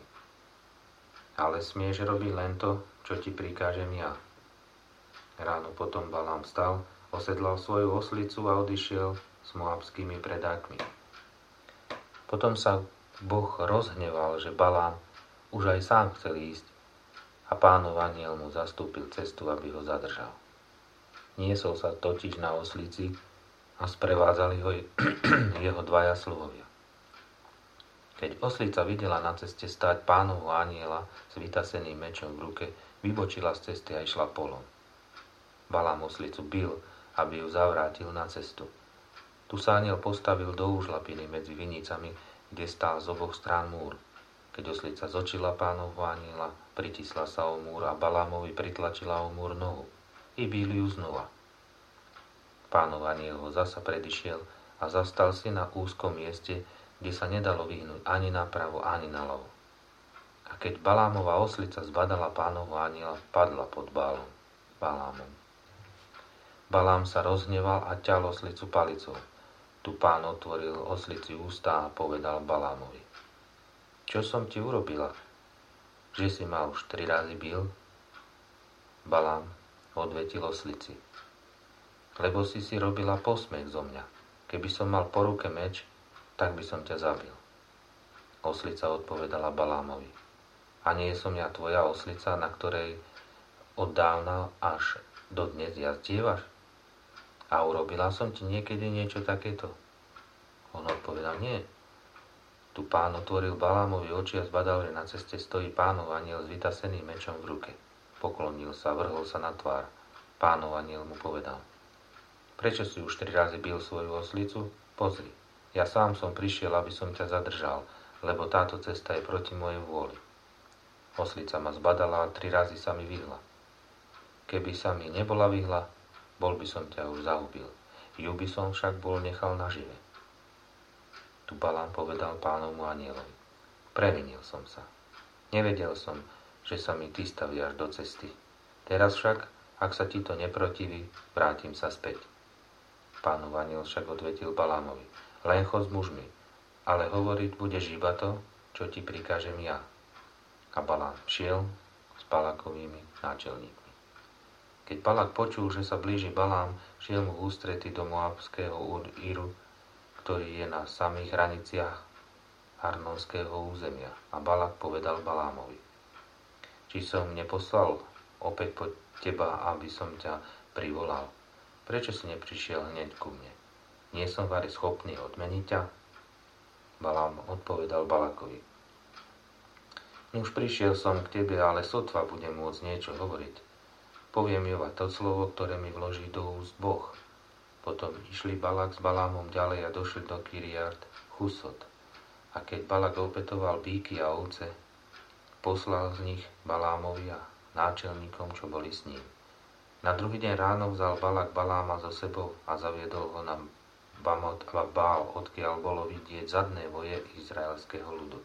Ale smieš robiť len to, čo ti prikážem ja. Ráno potom Balám vstal, osedlal svoju oslicu a odišiel s moabskými predákmi. Potom sa Boh rozhneval, že Balám už aj sám chcel ísť a Pánov anjel mu zastúpil cestu, aby ho zadržal. Niesol sa totiž na oslici a sprevádzali ho jeho dvaja sluhovia. Keď oslica videla na ceste stáť Pánovho anjela s vytaseným mečom v ruke, vybočila z cesty a išla polom. Balám oslicu bil, aby ju zavrátil na cestu. Tu sa anjel postavil do úžlapiny medzi vinicami, kde stál z oboch strán múr. Keď oslica zočila Pánovho anjela, pritisla sa o múr a Balámovi pritlačila o múr nohu i bil ju znova. Pánov anjel ho zasa predišiel a zastal si na úzkom mieste, kde sa nedalo vyhnúť ani napravo, ani naľavo. A keď Balámova oslica zbadala Pánovho anjela, padla pod Balámom. Balám sa rozhneval a ťal oslicu palicou. Tu Pán otvoril oslici ústa a povedal Balámovi: Čo som ti urobila? Že si ma už 3 razy bil? Balám odvetil oslici: Lebo si robila posmech zo mňa. Keby som mal po ruke meč, tak by som ťa zabil. Oslica odpovedala Balámovi: A nie som ja tvoja oslica, na ktorej od dávna až dodnes jazdievaš? A urobila som ti niekedy niečo takéto? On odpovedal: Nie. Tu Pán otvoril Balámovi oči a zbadal, že na ceste stojí Pánov anjel s vytaseným mečom v ruke. Poklonil sa, vrhol sa na tvár. Pánov anjel mu povedal: Prečo si už 3 razy bil svoju oslicu? Pozri, ja sám som prišiel, aby som ťa zadržal, lebo táto cesta je proti mojej vôli. Oslica ma zbadala a 3 razy sa mi vyhla. Keby sa mi nebola vyhla, bol by som ťa už zahubil. Ju by som však bol nechal nažive. Tu Balám povedal Pánovmu anjelovi: Previnil som sa. Nevedel som, že sa mi ty staviaš do cesty. Teraz však, ak sa ti to neprotiví, vrátim sa späť. Pánov anjel však odvetil Balámovi: Len chod s mužmi, ale hovoriť budeš iba to, čo ti prikážem ja. A Balám šiel s Balakovými náčelníkmi. Keď Balak počul, že sa blíži Balám, šiel mu v ústrety do moabského Íru, ktorý je na samých hraniciach Arnonského územia. A Balak povedal Balámovi: Či som neposlal opäť po teba, aby som ťa privolal? Prečo si neprišiel hneď ku mne? Nie som vari schopný odmeniť ťa? Balám odpovedal Balakovi: Už prišiel som k tebe, ale sotva budem môcť niečo hovoriť. Poviem iba to slovo, ktoré mi vloží do úst Boh. Potom išli Balak s Balámom ďalej a došli do Kiriat Chusot. A keď Balak opetoval bíky a ovce, poslal z nich Balámovi a náčelníkom, čo boli s ním. Na druhý deň ráno vzal Balak Baláma so sebou a zaviedol ho na Bamot a Bál, odkiaľ bolo vidieť zadné voje izraelského ľudu.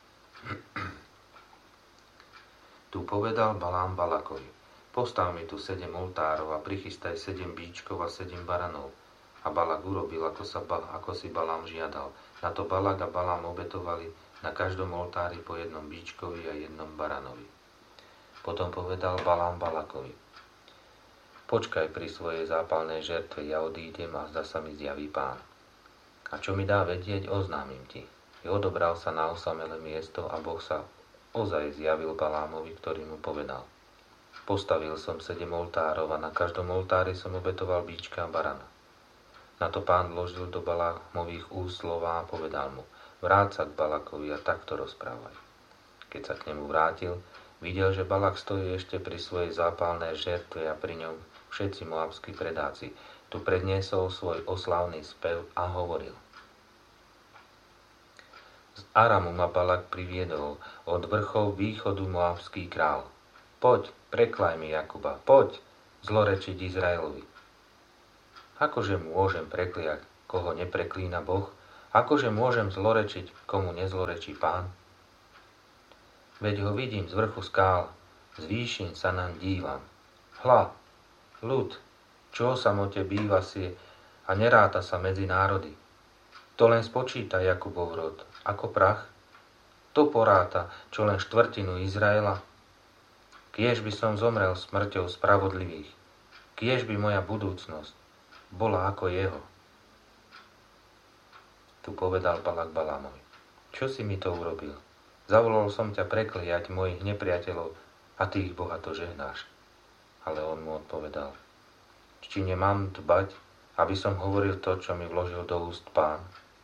Tu povedal Balám Balakovi: Postav mi tu 7 oltárov a prichystaj 7 bíčkov a 7 baranov. A Balak urobil, ako si Balám žiadal. Na to Balak a Balám obetovali na každom oltári po 1 bíčkovi a 1 baranovi. Potom povedal Balám Balakovi: Počkaj pri svojej zápalnej žertve, ja odídem a zda sa mi zjaví Pán. A čo mi dá vedieť, oznámim ti. I odobral sa na osamelé miesto a Boh sa ozaj zjavil Balámovi, ktorý mu povedal: Postavil som 7 oltárov a na každom oltári som obetoval bíčka a barana. Na to Pán vložil do Balámových úst slová a povedal mu: Vráť sa k Balakovi a takto rozprávaj. Keď sa k nemu vrátil, videl, že Balak stojí ešte pri svojej zápalnej žertve a pri ňom všetci moabskí predáci. Tu predniesol svoj oslavný spev a hovoril: Z Aramu ma Balak priviedol, od vrchov východu moabský král. Poď, preklaj mi Jakuba, poď zlorečiť Izraelovi. Akože môžem prekliať, koho nepreklína Boh? Akože môžem zlorečiť, komu nezlorečí Pán? Veď ho vidím z vrchu skál, z výšin sa naň dívam. Hľa, ľud, čo o samote býva si a neráta sa medzi národy. To len spočíta Jakubov rod, ako prach. To poráta, čo len štvrtinu Izraela. Kiež by som zomrel smrťou spravodlivých, kiež by moja budúcnosť bola ako jeho. Tu povedal Balak Balámovi: Čo si mi to urobil? Zavolal som ťa prekliať mojich nepriateľov a ty ich bohato žehnáš. Ale on mu odpovedal: Či nemám dbať, aby som hovoril to, čo mi vložil do úst Pán?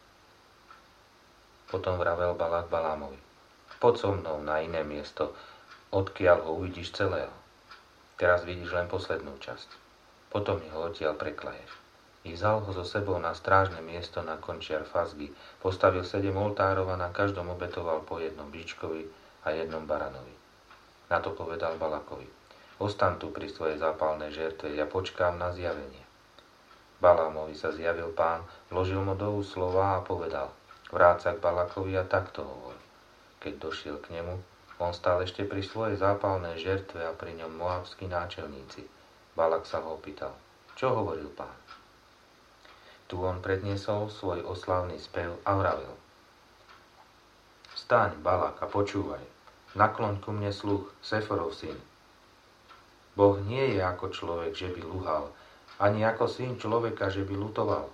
Potom vravel Balak Balámovi: Poď so mnou na iné miesto, odkiaľ ho uvidíš celého. Teraz vidíš len poslednú časť. Potom mi ho odtiaľ preklaješ. I vzal ho so sebou na strážne miesto na končiar Fazgy, postavil 7 oltárov a na každom obetoval po jednom bičkovi a jednom baranovi. Na to povedal Balakovi: Ostaň tu pri svojej zápalnej žertve, ja počkám na zjavenie. Balámovi sa zjavil Pán, vložil mu do úst slova a povedal: Vráť sa k Balakovi a takto hovor. Keď došiel k nemu, on stál ešte pri svojej zápalnej žertve a pri ňom moabskí náčelníci. Balak sa ho opýtal: Čo hovoril Pán? Tu on predniesol svoj oslávny spev a vravel: Vstaň, Balak, a počúvaj. Nakloň ku mne sluch, Seforov syn. Boh nie je ako človek, že by luhal, ani ako syn človeka, že by lutoval.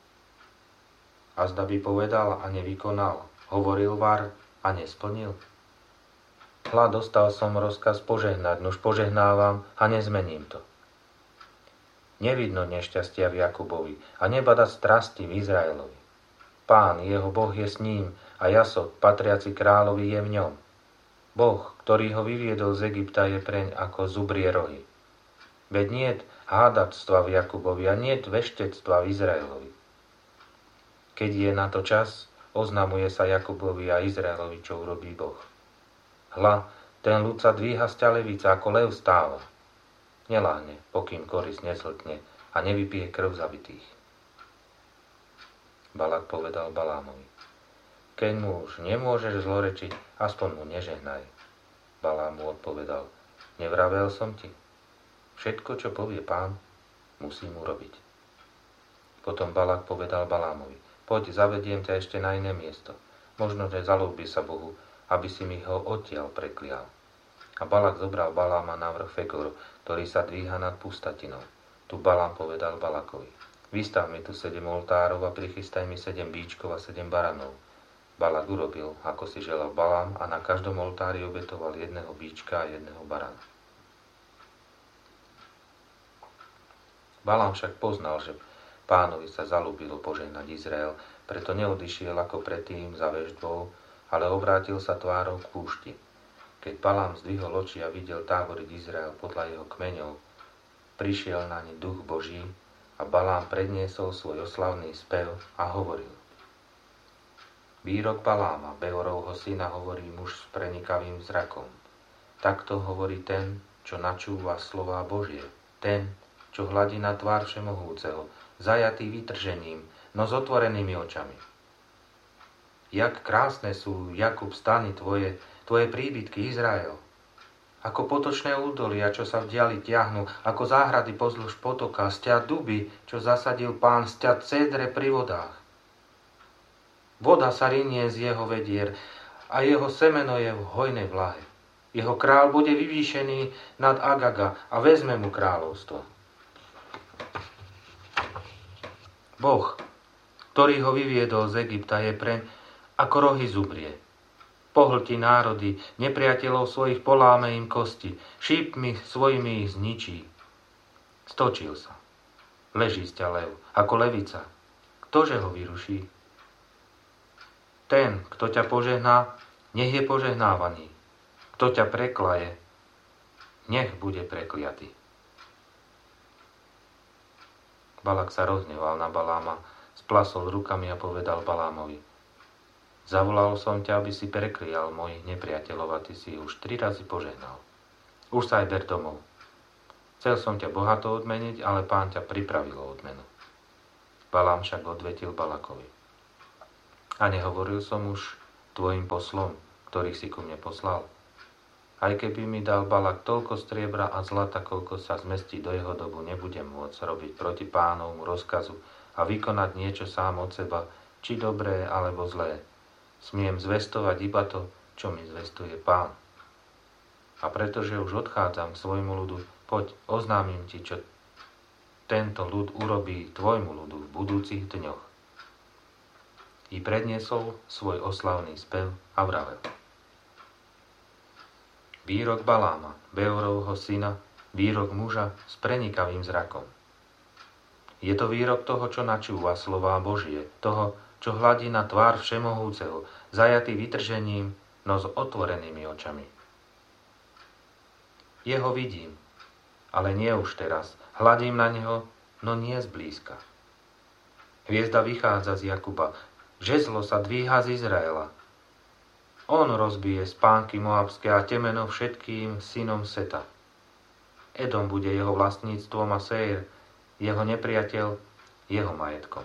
A zda by povedal a nevykonal, hovoril var a nesplnil. Hľa, dostal som rozkaz požehnať, nuž požehnávam a nezmením to. Nevidno nešťastia v Jakubovi a nebada strasti v Izraelovi. Pán, jeho Boh je s ním a Jasok, patriaci kráľovi, je v ňom. Boh, ktorý ho vyviedol z Egypta, je preň ako zubrie rohy. Veď niet hádactva v Jakubovi a niet veštectva v Izraelovi. Keď je na to čas, oznamuje sa Jakubovi a Izraelovi, čo urobí Boh. Hľa, ten ľud sa dvíha z ťalevica, ako lev stáva. Neláhne, pokým koris nezhltne a nevypije krv zabitých. Balak povedal Balámovi: Keď mu už nemôžeš zlorečiť, aspoň mu nežehnaj. Balám mu odpovedal: Nevravel som ti? Všetko, čo povie Pán, musím urobiť. Potom Balak povedal Balámovi: Poď, zavediem ťa ešte na iné miesto. Možno, že zalúbi sa Bohu, aby si mi ho odtiaľ preklial. A Balak zobral Baláma na vrch Fegor, ktorý sa dvíha nad pustatinou. Tu Balám povedal Balakovi: Vystav mi tu 7 oltárov a prichystaj mi 7 bíčkov a 7 baranov. Balak urobil, ako si želal Balám, a na každom oltári obetoval jedného bíčka a jedného barana. Balám však poznal, že Pánovi sa zalúbilo požehnať Izrael, preto neodišiel ako predtým za veždvou, ale obrátil sa tvárou k púšti. Keď Balám zdvihol oči a videl táboriť Izrael podľa jeho kmeňov, prišiel na ne duch Boží a Balám predniesol svoj oslavný spev a hovoril: Výrok Baláma, Beorovho syna, hovorí muž s prenikavým zrakom. Takto hovorí ten, čo načúva slová Božie, ten, čo hladí na tvár Všemohúceho, zajatý vytržením, no s otvorenými očami. Jak krásne sú, Jakub, stany tvoje príbytky, Izrael. Ako potočné údolia, čo sa v diali tiahnu, ako záhrady pozdĺž potoka, sťa duby, čo zasadil Pán, sťa cédre pri vodách. Voda sa rinie z jeho vedier a jeho semeno je v hojnej vlahe. Jeho král bude vyvýšený nad Agaga a vezme mu kráľovstvo. Boh, ktorý ho vyviedol z Egypta, je preň ako rohy zubrie. Pohltí národy, nepriateľov svojich poláme im kosti, šípmi svojimi ich zničí. Stočil sa. Leží sťa lev, ako levica. Ktože ho vyruší? Ten, kto ťa požehná, nech je požehnávaný. Kto ťa preklaje, nech bude prekliatý. Balak sa rozhneval na Baláma, splasol rukami a povedal Balámovi: Zavolal som ťa, aby si preklial mojich nepriateľov a ty si už 3 razy požehnal. Už sa aj ber domov. Chcel som ťa bohato odmeniť, ale Pán ťa pripravil o odmenu. Balám však odvetil Balakovi. A nehovoril som už tvojim poslom, ktorých si ku mne poslal. Aj keby mi dal Balak toľko striebra a zlata, koľko sa zmestí do jeho dobu, nebudem môcť robiť proti Pánovmu rozkazu a vykonať niečo sám od seba, či dobré alebo zlé. Smiem zvestovať iba to, čo mi zvestuje Pán. A pretože už odchádzam k svojmu ľudu, poď, oznámim ti, čo tento ľud urobí tvojmu ľudu v budúcich dňoch. I predniesol svoj oslavný spev a vravel. Výrok Baláma, Beorovho syna, výrok muža s prenikavým zrakom. Je to výrok toho, čo načúva slová Božie, toho, čo hladí na tvár Všemohúceho, zajatý vytržením, no s otvorenými očami. Jeho vidím, ale nie už teraz. Hladím na neho, no nie zblízka. Hviezda vychádza z Jakuba, žezlo sa dvíha z Izraela. On rozbije spánky moabské a temeno všetkým synom Seta. Edom bude jeho vlastníctvom a Séir, jeho nepriateľ, jeho majetkom.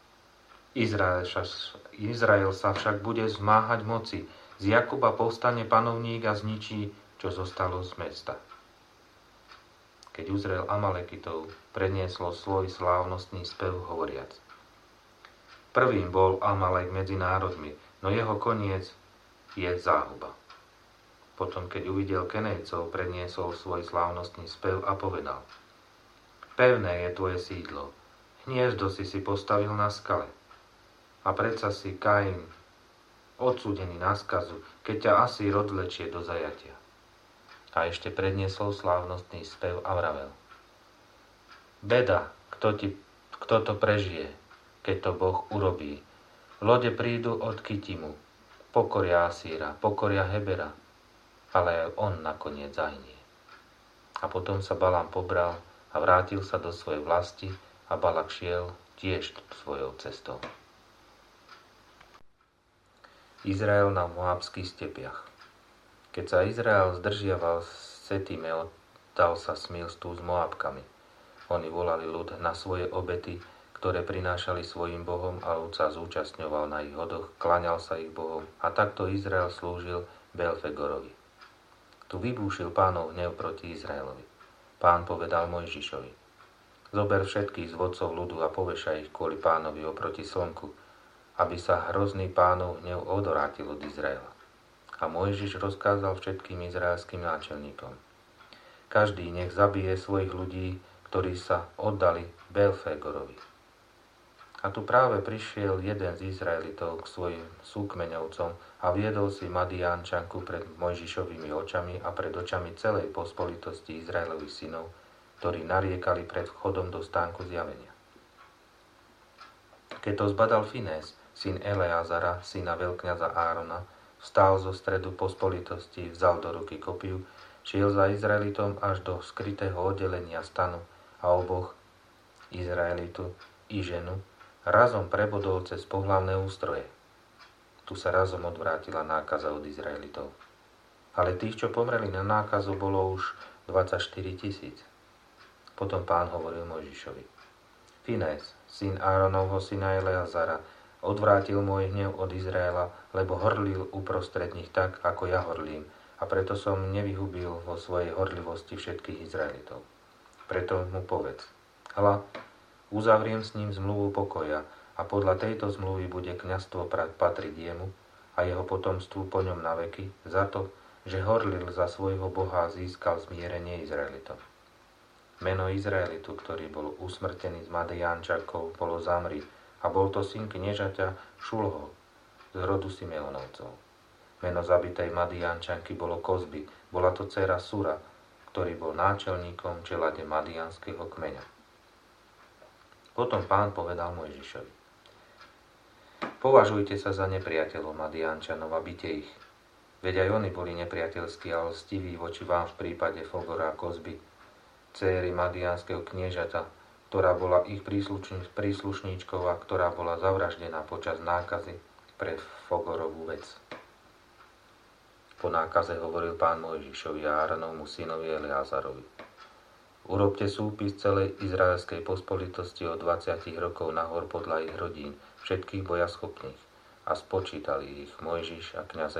Izrael sa však bude zmáhať moci. Z Jakuba povstane panovník a zničí, čo zostalo z mesta. Keď uzrel Amalekitov, prednieslo svoj slávnostný spev hovoriac. Prvým bol Amalek medzi národmi, no jeho koniec je záhuba. Potom, keď uvidel Kenejcov, predniesol svoj slávnostný spev a povedal. Pevné je tvoje sídlo, hniezdo si postavil na skale. A predsa si Kain, odsúdený na skazu, keď ťa Asýr odvlečie do zajatia. A ešte predniesol slávnostný spev a vravel. Beda, kto to prežije, keď to Boh urobí. Lode prídu od Kitimu, pokoria Asýra, pokoria Hebera, ale aj on nakoniec zahynie. A potom sa Balám pobral a vrátil sa do svojej vlasti a Balak šiel tiež svojou cestou. Izrael na moabských stepiach. Keď sa Izrael zdržiaval v Setime, oddal sa smilstvu s Moabkami. Oni volali ľud na svoje obety, ktoré prinášali svojim bohom a ľud sa zúčastňoval na ich hodoch, klaňal sa ich bohom a takto Izrael slúžil Belfegorovi. Tu vybúšil Pánov hnev proti Izraelovi. Pán povedal Mojžišovi. Zober všetkých z vodcov ľudu a povešaj ich kvôli Pánovi oproti slnku, aby sa hrozný Pánov hnev odvrátil od Izraela. A Mojžiš rozkázal všetkým izraelským náčelníkom. Každý nech zabije svojich ľudí, ktorí sa oddali Belfegorovi. A tu práve prišiel jeden z Izraelitov k svojim súkmeňovcom a viedol si Madiánčanku pred Mojžišovými očami a pred očami celej pospolitosti Izraelových synov, ktorí nariekali pred vchodom do stánku zjavenia. Keď to zbadal Finés, syn Eleazara, syna veľkňaza Árona, vstal zo stredu pospolitosti, vzal do ruky kopiu, šiel za Izraelitom až do skrytého oddelenia stanu a oboch, Izraelitu i ženu, razom prebodol cez pohlavné ústroje. Tu sa razom odvrátila nákaza od Izraelitov. Ale tých, čo pomreli na nákazu, bolo už 24 000. Potom Pán hovoril Mojžišovi. Finés, syn Áronovho syna Eleazara, odvrátil môj hnev od Izraela, lebo horlil uprostred nich tak, ako ja horlím, a preto som nevyhubil vo svojej horlivosti všetkých Izraelitov. Preto mu povedz. Hľa, uzavriem s ním zmluvu pokoja a podľa tejto zmluvy bude kňazstvo patriť jemu a jeho potomstvu po ňom na veky za to, že horlil za svojho Boha a získal zmierenie Izraelitom. Meno Izraelitu, ktorý bol usmrtený s Madiánčakou, bolo Zamri a bol to syn kniežaťa Šulho z rodu Simeonovcov. Meno zabitej Madiánčanky bolo Kozby, bola to dcéra Sura, ktorý bol náčelníkom čelade madiánskeho kmeňa. Potom Pán povedal Mojžišovi. Považujte sa za nepriateľov Madiánčanov a bite ich. Veď aj oni boli nepriateľskí a lstiví voči vám v prípade Fogora a Kozby, céry madiánskeho kniežata, ktorá bola ich príslušníčkou a ktorá bola zavraždená počas nákazy pre Fogorovú vec. Po nákaze hovoril Pán Mojžišovi a Áronovmu synovi Eleazarovi: Urobte súpis celej izraelskej pospolitosti od 20 rokov nahor podľa ich rodín, všetkých bojaschopných. A spočítali ich Mojžiš a kňaz